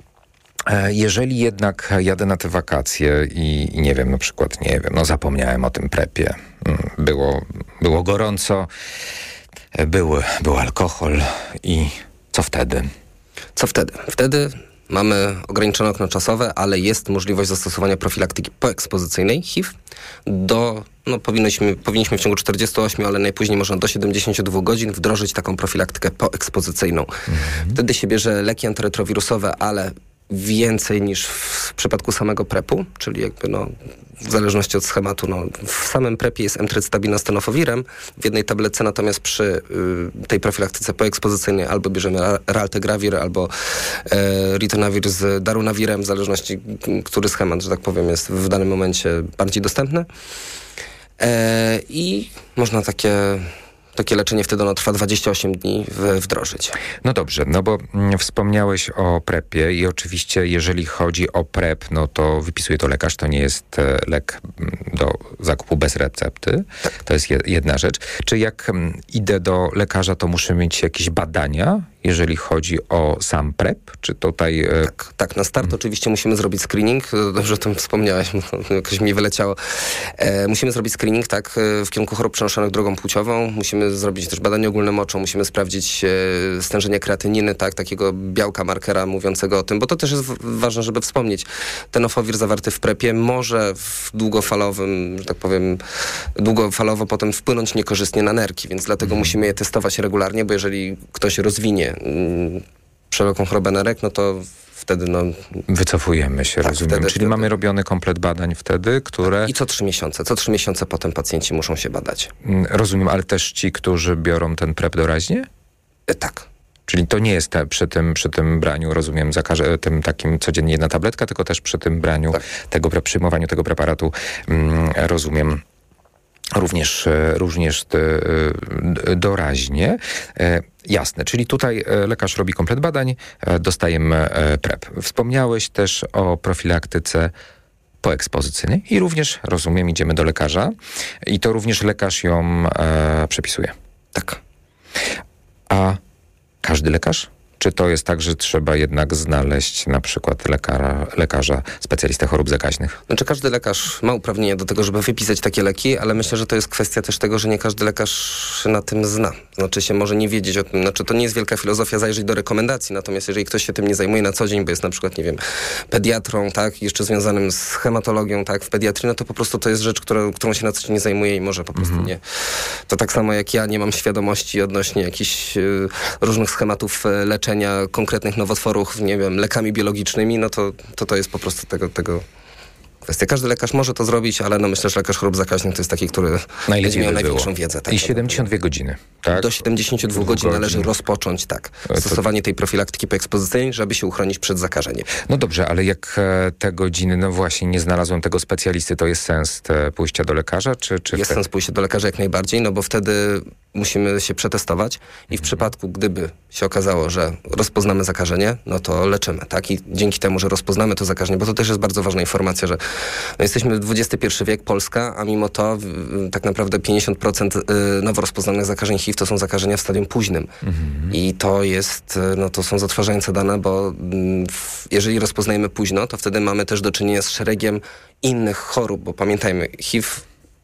jeżeli jednak jadę na te wakacje i, i nie wiem, na przykład, nie wiem, no zapomniałem o tym prepie, było, było gorąco, był, był alkohol i co wtedy? Co wtedy? Wtedy mamy ograniczone okno czasowe, ale jest możliwość zastosowania profilaktyki poekspozycyjnej H I V. Do, no powinniśmy, powinniśmy w ciągu czterdziestu ośmiu, ale najpóźniej można do siedemdziesięciu dwóch godzin wdrożyć taką profilaktykę poekspozycyjną. Mhm. Wtedy się bierze leki antyretrowirusowe, ale więcej niż w przypadku samego prepu, czyli jakby no w zależności od schematu, no w samym prepie jest emtrcytabina z tenofowirem, w jednej tabletce, natomiast przy y, tej profilaktyce poekspozycyjnej albo bierzemy raltegravir, albo e, ritonavir z darunawirem, w zależności który schemat, że tak powiem, jest w danym momencie bardziej dostępny. E, I można takie... Takie leczenie wtedy ono trwa dwadzieścia osiem dni w, wdrożyć. No dobrze, no bo mm, wspomniałeś o prepie i oczywiście jeżeli chodzi o prep, no to wypisuje to lekarz, to nie jest e, lek m, do zakupu bez recepty. Tak. To jest je, jedna rzecz. Czy jak m, idę do lekarza, to muszę mieć jakieś badania, jeżeli chodzi o sam prep? Czy tutaj... E... Tak, tak, na start hmm. oczywiście musimy zrobić screening. Dobrze o tym wspomniałeś, jakoś mi wyleciało. E, musimy zrobić screening, tak, w kierunku chorób przenoszonych drogą płciową. Musimy zrobić też badanie ogólne moczu, musimy sprawdzić e, stężenie kreatyniny, tak, takiego białka markera mówiącego o tym, bo to też jest w- ważne, żeby wspomnieć. Tenofowir zawarty w prepie może w długofalowym, że tak powiem, długofalowo potem wpłynąć niekorzystnie na nerki, więc dlatego hmm. musimy je testować regularnie, bo jeżeli ktoś rozwinie mm, przewlekłą chorobę nerek, no to wtedy no... Wycofujemy się, tak, rozumiem. Wtedy, Czyli wtedy. mamy robiony komplet badań wtedy, które... I co trzy miesiące. Co trzy miesiące potem pacjenci muszą się badać. Rozumiem, ale też ci, którzy biorą ten prep doraźnie? E, tak. Czyli to nie jest te, przy, tym, przy tym braniu, rozumiem, za każdym tym takim codziennie jedna tabletka, tylko też przy tym braniu, tak. tego przyjmowaniu tego preparatu, mm, rozumiem, również, również doraźnie. E, jasne, czyli tutaj lekarz robi komplet badań, dostajemy prep. Wspomniałeś też o profilaktyce poekspozycyjnej i również, rozumiem, idziemy do lekarza i to również lekarz ją e, przepisuje. Tak. A każdy lekarz? Czy to jest tak, że trzeba jednak znaleźć na przykład lekara, lekarza, specjalistę chorób zakaźnych? Znaczy każdy lekarz ma uprawnienia do tego, żeby wypisać takie leki, ale myślę, że to jest kwestia też tego, że nie każdy lekarz na tym zna. Znaczy się może nie wiedzieć o tym. Znaczy to nie jest wielka filozofia zajrzeć do rekomendacji, natomiast jeżeli ktoś się tym nie zajmuje na co dzień, bo jest na przykład, nie wiem, pediatrą, tak, jeszcze związanym z hematologią, tak, w pediatrii, no to po prostu to jest rzecz, która, którą się na co dzień nie zajmuje i może po prostu mm-hmm. nie. To tak samo jak ja nie mam świadomości odnośnie jakichś y, różnych schematów y, leczenia konkretnych nowotworów, nie wiem, lekami biologicznymi, no to to, to jest po prostu tego, tego kwestia. Każdy lekarz może to zrobić, ale no myślę, że lekarz chorób zakaźnych to jest taki, który będzie miał największą było. wiedzę. Tak, I siedemdziesiąt dwie godziny, tak? Do siedemdziesiąt dwa godzin należy rozpocząć, tak, stosowanie tej profilaktyki poekspozycyjnej, żeby się uchronić przed zakażeniem. No dobrze, ale jak te godziny, no właśnie nie znalazłem tego specjalisty, to jest sens pójścia do lekarza? Czy, czy jest te... sens pójścia do lekarza jak najbardziej, no bo wtedy musimy się przetestować i w przypadku, gdyby się okazało, że rozpoznamy zakażenie, no to leczymy, tak? I dzięki temu, że rozpoznamy to zakażenie, bo to też jest bardzo ważna informacja, że no jesteśmy dwudziesty pierwszy wiek, Polska, a mimo to w, tak naprawdę pięćdziesiąt procent nowo rozpoznanych zakażeń H I V to są zakażenia w stadium późnym. Mhm. I to jest, no to są zatrważające dane, bo w, jeżeli rozpoznajemy późno, to wtedy mamy też do czynienia z szeregiem innych chorób, bo pamiętajmy, H I V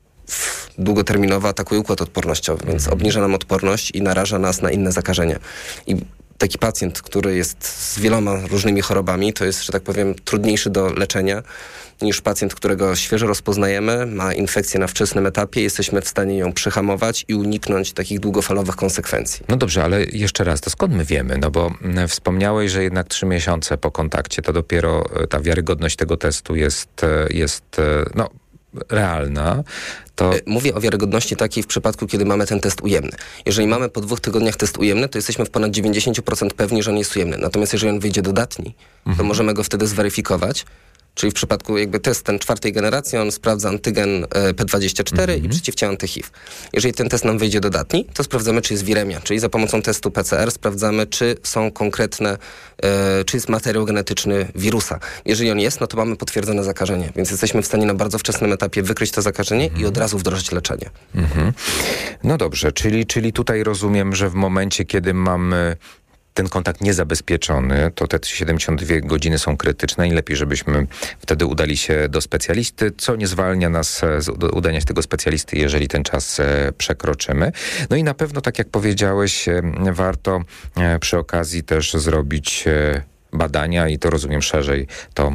długoterminowo atakuje układ odpornościowy, więc mhm. obniża nam odporność i naraża nas na inne zakażenia. I taki pacjent, który jest z wieloma różnymi chorobami, to jest, że tak powiem, trudniejszy do leczenia niż pacjent, którego świeżo rozpoznajemy, ma infekcję na wczesnym etapie, jesteśmy w stanie ją przyhamować i uniknąć takich długofalowych konsekwencji. No dobrze, ale jeszcze raz, to skąd my wiemy? No bo wspomniałeś, że jednak trzy miesiące po kontakcie, to dopiero ta wiarygodność tego testu jest, jest no, realna. To... Mówię o wiarygodności takiej w przypadku, kiedy mamy ten test ujemny. Jeżeli mamy po dwóch tygodniach test ujemny, to jesteśmy w ponad dziewięćdziesiąt procent pewni, że on jest ujemny. Natomiast jeżeli on wyjdzie dodatni, mhm. to możemy go wtedy zweryfikować. Czyli w przypadku jakby test ten czwartej generacji, on sprawdza antygen e, P dwadzieścia cztery mm-hmm. i przeciwciała anty-H I V. Jeżeli ten test nam wyjdzie dodatni, to sprawdzamy, czy jest wiremia, czyli za pomocą testu P C R sprawdzamy, czy są konkretne, e, czy jest materiał genetyczny wirusa. Jeżeli on jest, no to mamy potwierdzone zakażenie, więc jesteśmy w stanie na bardzo wczesnym etapie wykryć to zakażenie mm-hmm. i od razu wdrożyć leczenie. Mm-hmm. No dobrze, czyli, czyli tutaj rozumiem, że w momencie, kiedy mamy ten kontakt niezabezpieczony, to te siedemdziesiąt dwie godziny są krytyczne i lepiej, żebyśmy wtedy udali się do specjalisty, co nie zwalnia nas z udania się tego specjalisty, jeżeli ten czas przekroczymy. No i na pewno, tak jak powiedziałeś, warto przy okazji też zrobić badania i to, rozumiem, szerzej to,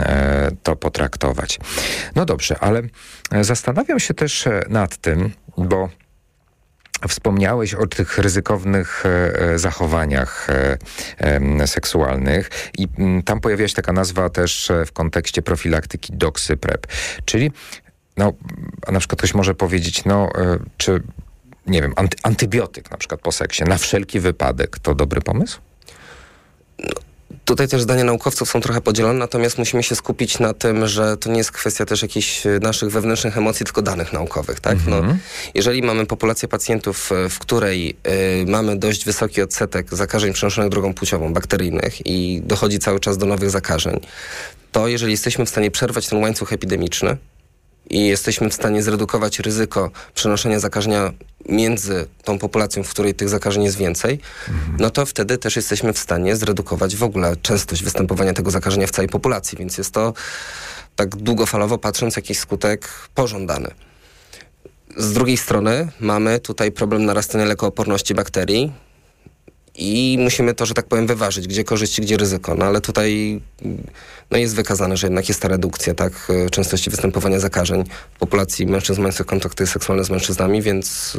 to potraktować. No dobrze, ale zastanawiam się też nad tym, bo Wspomniałeś o tych ryzykownych e, zachowaniach e, e, seksualnych i m, tam pojawiła się taka nazwa też w kontekście profilaktyki doxyprep, czyli no, a na przykład ktoś może powiedzieć, no e, czy nie wiem, anty, antybiotyk na przykład po seksie na wszelki wypadek to dobry pomysł? No. Tutaj też zdania naukowców są trochę podzielone, natomiast musimy się skupić na tym, że to nie jest kwestia też jakichś naszych wewnętrznych emocji, tylko danych naukowych, tak? Mm-hmm. No, jeżeli mamy populację pacjentów, w której y, mamy dość wysoki odsetek zakażeń przenoszonych drogą płciową, bakteryjnych i dochodzi cały czas do nowych zakażeń, to jeżeli jesteśmy w stanie przerwać ten łańcuch epidemiczny i jesteśmy w stanie zredukować ryzyko przenoszenia zakażenia między tą populacją, w której tych zakażeń jest więcej, mhm. no to wtedy też jesteśmy w stanie zredukować w ogóle częstość występowania tego zakażenia w całej populacji, więc jest to tak długofalowo patrząc jakiś skutek pożądany. Z drugiej strony mamy tutaj problem narastania lekooporności bakterii i musimy to, że tak powiem, wyważyć, gdzie korzyści, gdzie ryzyko. No ale tutaj no jest wykazane, że jednak jest ta redukcja, tak, częstości występowania zakażeń w populacji mężczyzn mających kontakty seksualne z mężczyznami, więc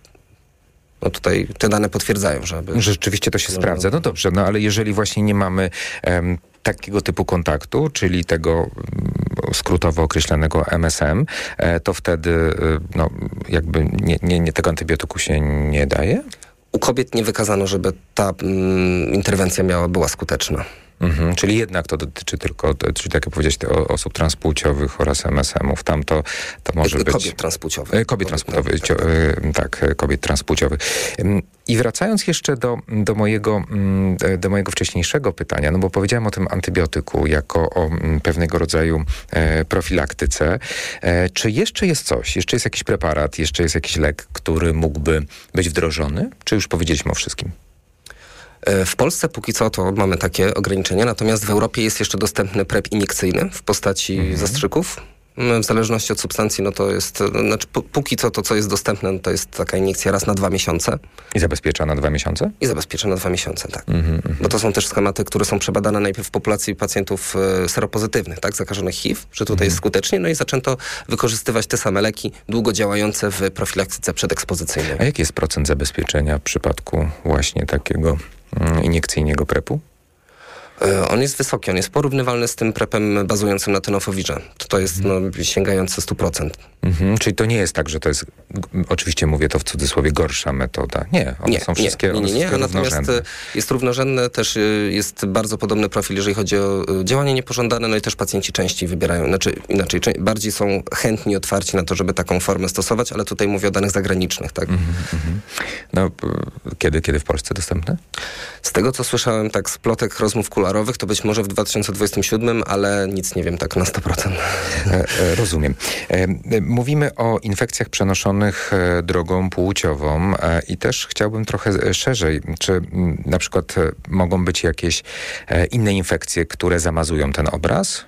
no tutaj te dane potwierdzają, że... Aby... Rzeczywiście to się no, sprawdza. No dobrze, no ale jeżeli właśnie nie mamy um, takiego typu kontaktu, czyli tego um, skrótowo określanego M S M, e, to wtedy e, no, jakby nie, nie, nie tego antybiotyku się nie daje? U kobiet nie wykazano, żeby ta mm, interwencja miała, była skuteczna. Mhm, czyli jednak to dotyczy tylko, czyli tak jak powiedziałeś, osób transpłciowych oraz M S M ów. Tam to, to może kobiet być... Transpłciowych. Kobiet transpłciowych. Cio, tak, kobiet transpłciowych. I wracając jeszcze do, do, mojego, do mojego wcześniejszego pytania, no bo powiedziałem o tym antybiotyku jako o pewnego rodzaju profilaktyce. Czy jeszcze jest coś, jeszcze jest jakiś preparat, jeszcze jest jakiś lek, który mógłby być wdrożony? Czy już powiedzieliśmy o wszystkim? W Polsce póki co to mamy takie ograniczenia, natomiast w Europie jest jeszcze dostępny prep iniekcyjny w postaci mhm. zastrzyków. W zależności od substancji, no to jest, znaczy póki co to, co jest dostępne, no to jest taka iniekcja raz na dwa miesiące. I zabezpiecza na dwa miesiące? I zabezpiecza na dwa miesiące, tak. Mhm, Bo to są też schematy, które są przebadane najpierw w populacji pacjentów e, seropozytywnych, tak, zakażonych H I V, że tutaj mhm. jest skutecznie, no i zaczęto wykorzystywać te same leki długo działające w profilaktyce przedekspozycyjnej. A jaki jest procent zabezpieczenia w przypadku właśnie takiego mm, iniekcyjnego prepu? On jest wysoki, on jest porównywalny z tym prepem bazującym na tenofowirze. To, to jest no, sięgające sto procent. Mhm, czyli to nie jest tak, że to jest, oczywiście mówię to w cudzysłowie, gorsza metoda. Nie, one nie, są wszystkie, nie, nie, nie, nie. Natomiast jest równorzędne, też jest bardzo podobny profil, jeżeli chodzi o działanie niepożądane, no i też pacjenci częściej wybierają, znaczy inaczej, bardziej są chętni, otwarci na to, żeby taką formę stosować, ale tutaj mówię o danych zagranicznych, tak? Mhm, mhm. No, kiedy, kiedy w Polsce dostępne? Z tego, co słyszałem, tak z plotek rozmów kularowych, to być może w dwa tysiące dwudziestym siódmym, ale nic nie wiem tak na sto procent. Rozumiem. Mówimy o infekcjach przenoszonych drogą płciową i też chciałbym trochę szerzej, czy na przykład mogą być jakieś inne infekcje, które zamazują ten obraz?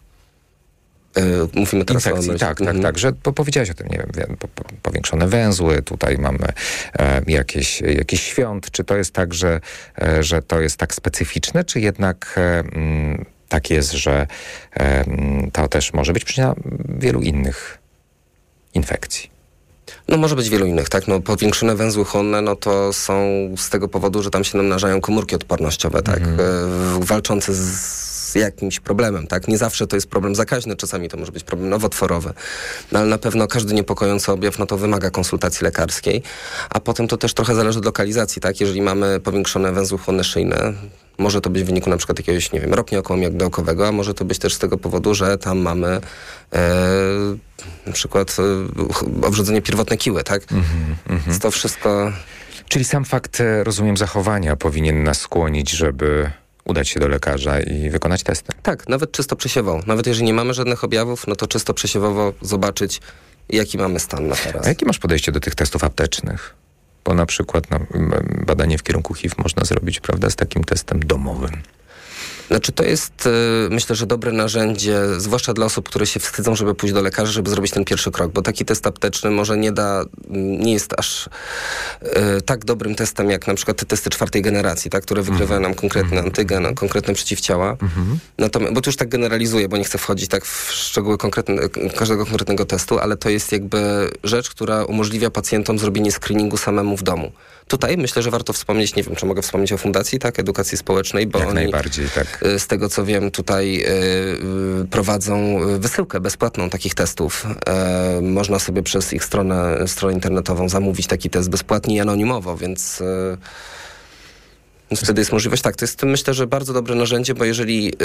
Mówimy teraz infekcji, o... Tak, tak, mhm. tak, że po, powiedziałeś o tym, nie wiem, po, po, powiększone węzły, tutaj mamy e, jakieś, jakiś świąt. Czy to jest tak, że, e, że to jest tak specyficzne, czy jednak e, m, tak jest, że e, to też może być przyczyna wielu innych infekcji? No może być wielu innych, tak? No powiększone węzły chłonne, no to są z tego powodu, że tam się namnażają komórki odpornościowe, tak? Mhm. E, walczące z z jakimś problemem, tak? Nie zawsze to jest problem zakaźny, czasami to może być problem nowotworowy, no ale na pewno każdy niepokojący objaw, no to wymaga konsultacji lekarskiej, a potem to też trochę zależy od lokalizacji, tak? Jeżeli mamy powiększone węzły chłonne szyjne, może to być w wyniku na przykład jakiegoś, nie wiem, ropnia okołomiodołkowego, a może to być też z tego powodu, że tam mamy e, na przykład e, obrzucenie pierwotne kiły, tak? Mm-hmm, mm-hmm. To wszystko... Czyli sam fakt, rozumiem, zachowania powinien nas skłonić, żeby udać się do lekarza i wykonać testy. Tak, nawet czysto przesiewowo. Nawet jeżeli nie mamy żadnych objawów, no to czysto przesiewowo zobaczyć, jaki mamy stan na teraz. A jakie masz podejście do tych testów aptecznych? Bo na przykład no, badanie w kierunku H I V można zrobić, prawda, z takim testem domowym. Znaczy to jest, myślę, że dobre narzędzie, zwłaszcza dla osób, które się wstydzą, żeby pójść do lekarza, żeby zrobić ten pierwszy krok, bo taki test apteczny może nie da, nie jest aż e, tak dobrym testem, jak na przykład te testy czwartej generacji, tak, które wykrywają nam konkretny antygen, konkretne przeciwciała. Mhm. Natomiast, bo to już tak generalizuję, bo nie chcę wchodzić tak w szczegóły konkretne, każdego konkretnego testu, ale to jest jakby rzecz, która umożliwia pacjentom zrobienie screeningu samemu w domu. Tutaj myślę, że warto wspomnieć, nie wiem, czy mogę wspomnieć o Fundacji, tak, Edukacji Społecznej, bo Jak oni, najbardziej, tak. z tego co wiem, tutaj y, prowadzą wysyłkę bezpłatną takich testów. E, można sobie przez ich stronę, stronę internetową zamówić taki test bezpłatnie i anonimowo, więc, y, więc wtedy jest możliwość, tak, to jest myślę, że bardzo dobre narzędzie, bo jeżeli y,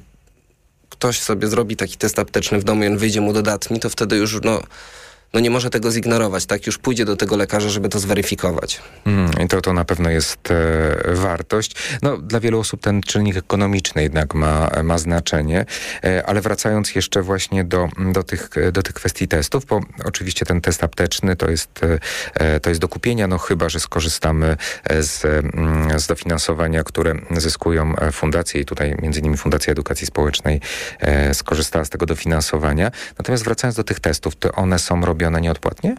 ktoś sobie zrobi taki test apteczny w domu i on wyjdzie mu dodatni, to wtedy już, no, no nie może tego zignorować, tak? Już pójdzie do tego lekarza, żeby to zweryfikować. Mm, I to, to na pewno jest e, wartość. No, dla wielu osób ten czynnik ekonomiczny jednak ma, ma znaczenie, e, ale wracając jeszcze właśnie do, do, tych, do tych kwestii testów, bo oczywiście ten test apteczny to jest, e, to jest do kupienia, no chyba, że skorzystamy z, z dofinansowania, które zyskują fundacje i tutaj między innymi Fundacja Edukacji Społecznej e, skorzystała z tego dofinansowania. Natomiast wracając do tych testów, to one są robione nieodpłatnie?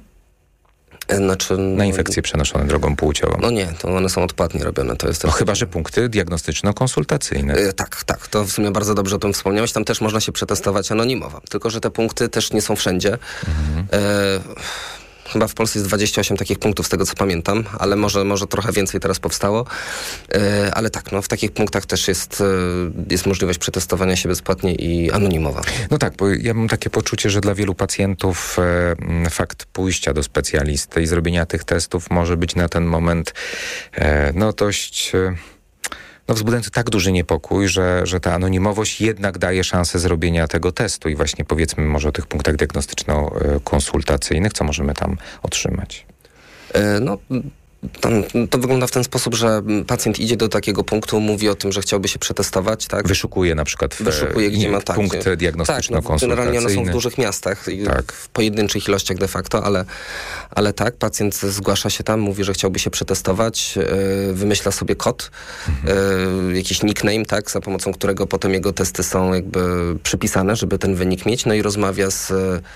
Znaczy, na infekcje przenoszone drogą płciową. No nie, to one są odpłatnie robione. To jest no chyba, że punkty diagnostyczno-konsultacyjne. Yy, tak, tak. To w sumie bardzo dobrze o tym wspomniałeś. Tam też można się przetestować anonimowo. Tylko że te punkty też nie są wszędzie. Mhm. Yy, Chyba w Polsce jest dwadzieścia osiem takich punktów, z tego co pamiętam, ale może, może trochę więcej teraz powstało. Yy, ale tak, no w takich punktach też jest, yy, jest możliwość przetestowania się bezpłatnie i anonimowo. No tak, bo ja mam takie poczucie, że dla wielu pacjentów e, fakt pójścia do specjalisty i zrobienia tych testów może być na ten moment e, no dość... E, no wzbudzający tak duży niepokój, że, że ta anonimowość jednak daje szansę zrobienia tego testu i właśnie powiedzmy może o tych punktach diagnostyczno-konsultacyjnych, co możemy tam otrzymać? E, no... Tam, to wygląda w ten sposób, że pacjent idzie do takiego punktu, mówi o tym, że chciałby się przetestować, tak? Wyszukuje na przykład w, Wyszukuje, gdzie ma tak, punkt diagnostyczno-konsultacyjny. Tak, no, generalnie one są w dużych miastach, tak. W pojedynczych ilościach de facto, ale, ale tak, pacjent zgłasza się tam, mówi, że chciałby się przetestować, yy, wymyśla sobie kod, mhm. yy, jakiś nickname, tak, za pomocą którego potem jego testy są jakby przypisane, żeby ten wynik mieć, no i rozmawia z...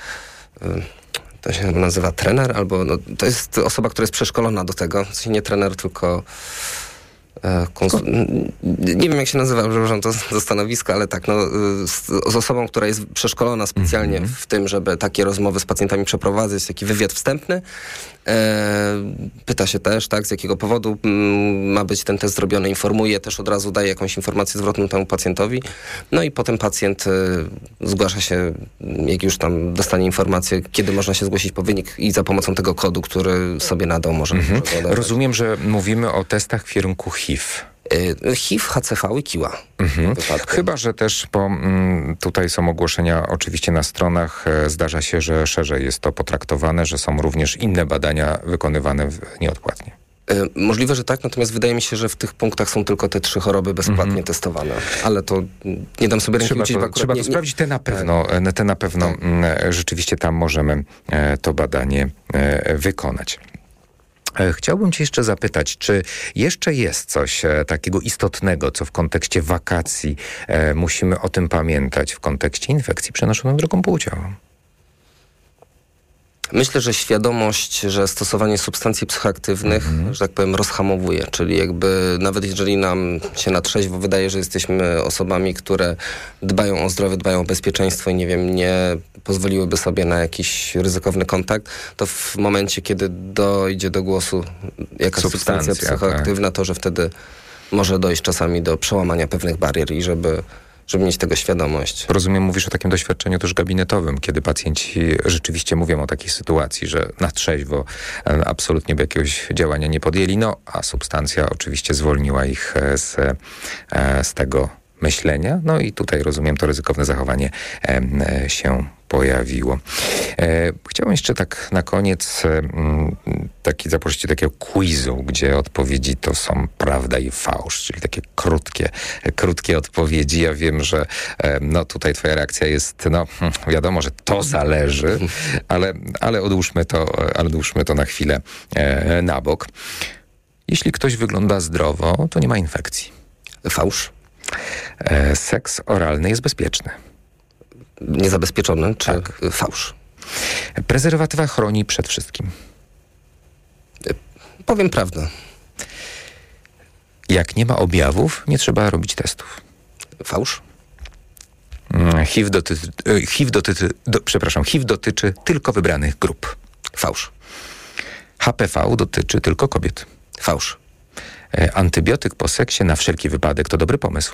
Yy, to się nazywa trener, albo no, to jest osoba, która jest przeszkolona do tego. W sensie nie trener, tylko e, konsul... nie wiem jak się nazywa, przepraszam, to, to stanowisko, ale tak, no, z, z osobą, która jest przeszkolona specjalnie mm-hmm. w tym, żeby takie rozmowy z pacjentami przeprowadzać, taki wywiad wstępny. E, pyta się też, tak, z jakiego powodu m, ma być ten test zrobiony, informuje, też od razu daje jakąś informację zwrotną temu pacjentowi. No i potem pacjent e, zgłasza się, jak już tam dostanie informację, kiedy można się zgłosić po wynik i za pomocą tego kodu, który sobie nadał, może... Mhm. może Rozumiem, że mówimy o testach w kierunku H I V. H I V, H C V i kiła. Mhm. Chyba, że też, bo m, tutaj są ogłoszenia oczywiście na stronach, e, zdarza się, że szerzej jest to potraktowane, że są również inne badania wykonywane w, nieodpłatnie. E, możliwe, że tak, natomiast wydaje mi się, że w tych punktach są tylko te trzy choroby bezpłatnie mhm. testowane. Ale to nie dam sobie ręki ucić. Trzeba to, trzeba nie, to sprawdzić. Te na pewno, tak. te na pewno tak. m, rzeczywiście tam możemy e, to badanie e, wykonać. Chciałbym cię jeszcze zapytać, czy jeszcze jest coś e, takiego istotnego, co w kontekście wakacji e, musimy o tym pamiętać w kontekście infekcji przenoszonych drogą płciową? Myślę, że świadomość, że stosowanie substancji psychoaktywnych, mm-hmm. że tak powiem, rozhamowuje. Czyli jakby nawet jeżeli nam się na trzeźwo wydaje, że jesteśmy osobami, które dbają o zdrowie, dbają o bezpieczeństwo i nie wiem, nie pozwoliłyby sobie na jakiś ryzykowny kontakt, to w momencie, kiedy dojdzie do głosu jakaś substancja, substancja psychoaktywna, tak. to że wtedy może dojść czasami do przełamania pewnych barier i żeby... żeby mieć tego świadomość. Rozumiem, mówisz o takim doświadczeniu też gabinetowym, kiedy pacjenci rzeczywiście mówią o takiej sytuacji, że na trzeźwo absolutnie by jakiegoś działania nie podjęli, no a substancja oczywiście zwolniła ich z, z tego myślenia. No i tutaj rozumiem, to ryzykowne zachowanie e, się pojawiło. E, chciałbym jeszcze tak na koniec e, taki zaprosić takiego quizu, gdzie odpowiedzi to są prawda i fałsz, czyli takie krótkie, krótkie odpowiedzi. Ja wiem, że e, no tutaj twoja reakcja jest, no wiadomo, że to zależy, ale, ale odłóżmy to, ale odłóżmy to na chwilę e, na bok. Jeśli ktoś wygląda zdrowo, to nie ma infekcji. Fałsz. E, seks oralny jest bezpieczny. Niezabezpieczony czy tak. Fałsz? Prezerwatywa chroni przed wszystkim. Powiem prawdę. Jak nie ma objawów, nie trzeba robić testów. Fałsz? H I V dotyczy, H I V dotyczy, do, przepraszam, H I V dotyczy tylko wybranych grup. Fałsz. H P V dotyczy tylko kobiet. Fałsz. E, antybiotyk po seksie na wszelki wypadek to dobry pomysł.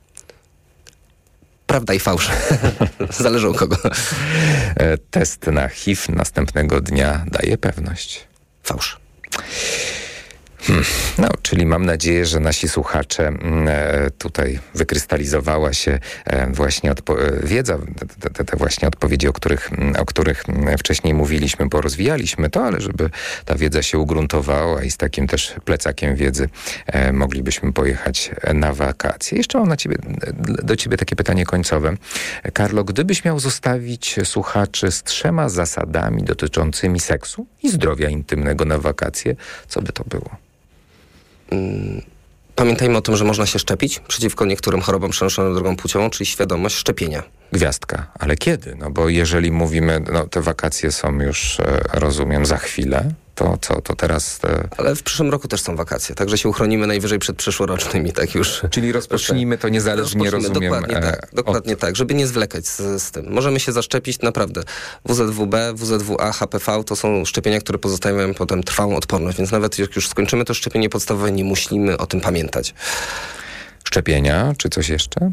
Prawda i fałsz. Zależy od kogo. E, test na H I V następnego dnia daje pewność. Fałsz. Hmm. No, czyli mam nadzieję, że nasi słuchacze e, tutaj wykrystalizowała się e, właśnie odpo- wiedza, te, te, te właśnie odpowiedzi, o których, o których wcześniej mówiliśmy, bo rozwijaliśmy to, ale żeby ta wiedza się ugruntowała i z takim też plecakiem wiedzy e, moglibyśmy pojechać na wakacje. Jeszcze mam na ciebie, do ciebie takie pytanie końcowe. Karlo, gdybyś miał zostawić słuchaczy z trzema zasadami dotyczącymi seksu i zdrowia intymnego na wakacje, co by to było? Pamiętajmy o tym, że można się szczepić przeciwko niektórym chorobom przenoszonym drogą płciową, czyli świadomość szczepienia. Gwiazdka. Ale kiedy? No bo jeżeli mówimy, no te wakacje są już, e, rozumiem, za chwilę, to co, to teraz... E... Ale w przyszłym roku też są wakacje, także się uchronimy najwyżej przed przyszłorocznymi, tak już. Czyli rozpocznijmy to niezależnie, rozumiem... Dokładnie e, tak, dokładnie od... tak, żeby nie zwlekać z, z tym. Możemy się zaszczepić, naprawdę. W Z W B, W Z W A, H P V to są szczepienia, które pozostawiają potem trwałą odporność, więc nawet jak już skończymy to szczepienie podstawowe, nie musimy o tym pamiętać. Szczepienia, czy coś jeszcze?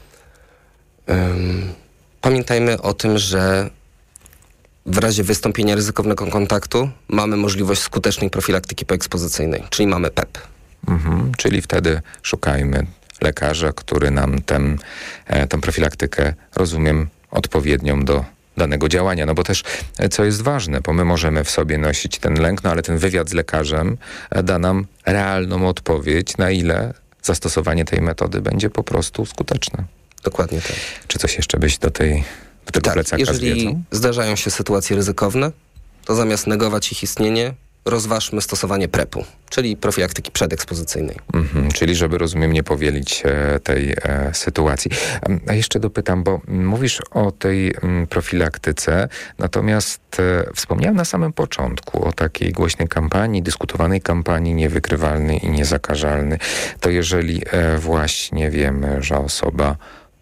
Um, pamiętajmy o tym, że w razie wystąpienia ryzykownego kontaktu mamy możliwość skutecznej profilaktyki poekspozycyjnej, czyli mamy P E P. Mhm, czyli wtedy szukajmy lekarza, który nam ten, e, tę profilaktykę, rozumiem, odpowiednią do danego działania. No bo też, co jest ważne, bo my możemy w sobie nosić ten lęk, no ale ten wywiad z lekarzem da nam realną odpowiedź, na ile zastosowanie tej metody będzie po prostu skuteczne. Dokładnie tak. Czy coś jeszcze byś do tej do tego tak, plecaka jeżeli z wiedzą? Zdarzają się sytuacje ryzykowne, to zamiast negować ich istnienie, rozważmy stosowanie prepu, czyli profilaktyki przedekspozycyjnej. Mhm, czyli żeby, rozumiem, nie powielić e, tej e, sytuacji. A jeszcze dopytam, bo mówisz o tej m, profilaktyce, natomiast e, wspomniałem na samym początku o takiej głośnej kampanii, dyskutowanej kampanii niewykrywalny i niezakażalny. To jeżeli e, właśnie wiemy, że osoba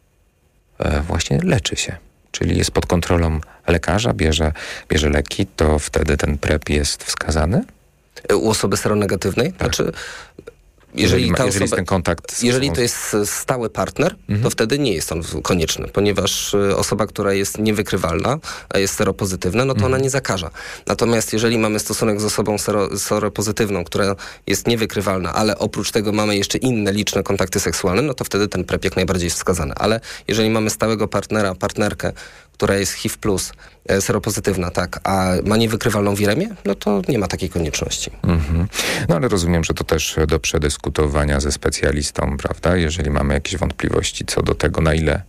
e, właśnie leczy się, czyli jest pod kontrolą lekarza, bierze, bierze leki, to wtedy ten prep jest wskazany? U osoby seronegatywnej? Tak. Znaczy, jeżeli, jeżeli, ma, ta jeżeli osoba, jest ten kontakt... Z jeżeli osobą... to jest stały partner, mhm. to wtedy nie jest on konieczny, ponieważ osoba, która jest niewykrywalna, a jest seropozytywna, no to mhm. ona nie zakaża. Natomiast jeżeli mamy stosunek z osobą sero, seropozytywną, która jest niewykrywalna, ale oprócz tego mamy jeszcze inne liczne kontakty seksualne, no to wtedy ten prep jak najbardziej jest wskazany. Ale jeżeli mamy stałego partnera, partnerkę, która jest H I V plus, e, seropozytywna, tak, a ma niewykrywalną wiremię, no to nie ma takiej konieczności. Mhm. No ale rozumiem, że to też do przedyskutowania ze specjalistą, prawda? Jeżeli mamy jakieś wątpliwości co do tego, na ile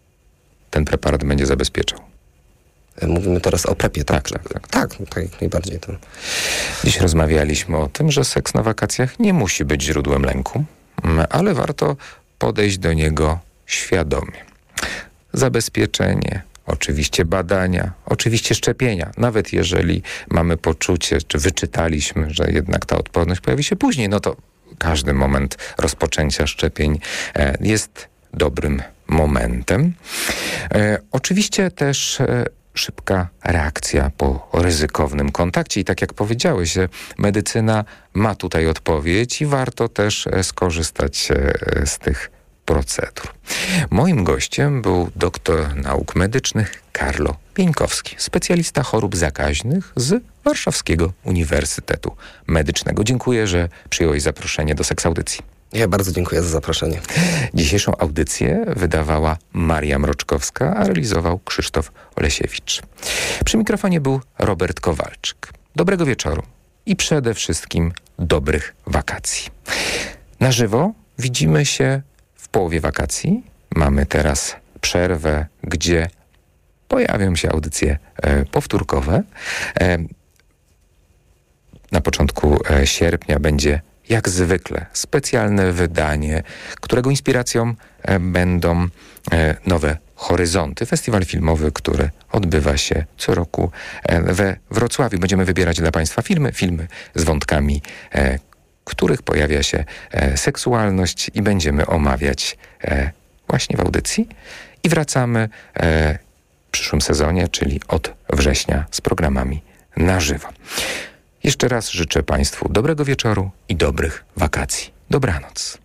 ten preparat będzie zabezpieczał. E, mówimy teraz o prepie, tak? Tak, tak, tak. Tak, tak jak najbardziej. To. Dziś rozmawialiśmy o tym, że seks na wakacjach nie musi być źródłem lęku, ale warto podejść do niego świadomie. Zabezpieczenie, oczywiście badania, oczywiście szczepienia. Nawet jeżeli mamy poczucie, czy wyczytaliśmy, że jednak ta odporność pojawi się później, no to każdy moment rozpoczęcia szczepień e, jest dobrym momentem. E, oczywiście też e, szybka reakcja po ryzykownym kontakcie i tak jak powiedziałeś, medycyna ma tutaj odpowiedź i warto też e, skorzystać e, z tych procedur. Moim gościem był doktor nauk medycznych Karlo Pieńkowski, specjalista chorób zakaźnych z Warszawskiego Uniwersytetu Medycznego. Dziękuję, że przyjąłeś zaproszenie do Seks Audycji. Ja bardzo dziękuję za zaproszenie. Dzisiejszą audycję wydawała Maria Mroczkowska, a realizował Krzysztof Olesiewicz. Przy mikrofonie był Robert Kowalczyk. Dobrego wieczoru i przede wszystkim dobrych wakacji. Na żywo widzimy się w połowie wakacji. Mamy teraz przerwę, gdzie pojawią się audycje e, powtórkowe. E, na początku e, sierpnia będzie jak zwykle specjalne wydanie, którego inspiracją e, będą e, nowe Horyzonty, festiwal filmowy, który odbywa się co roku e, we Wrocławiu. Będziemy wybierać dla Państwa filmy, filmy z wątkami, e, których pojawia się e, seksualność i będziemy omawiać e, właśnie w audycji. I wracamy e, w przyszłym sezonie, czyli od września z programami na żywo. Jeszcze raz życzę Państwu dobrego wieczoru i dobrych wakacji. Dobranoc.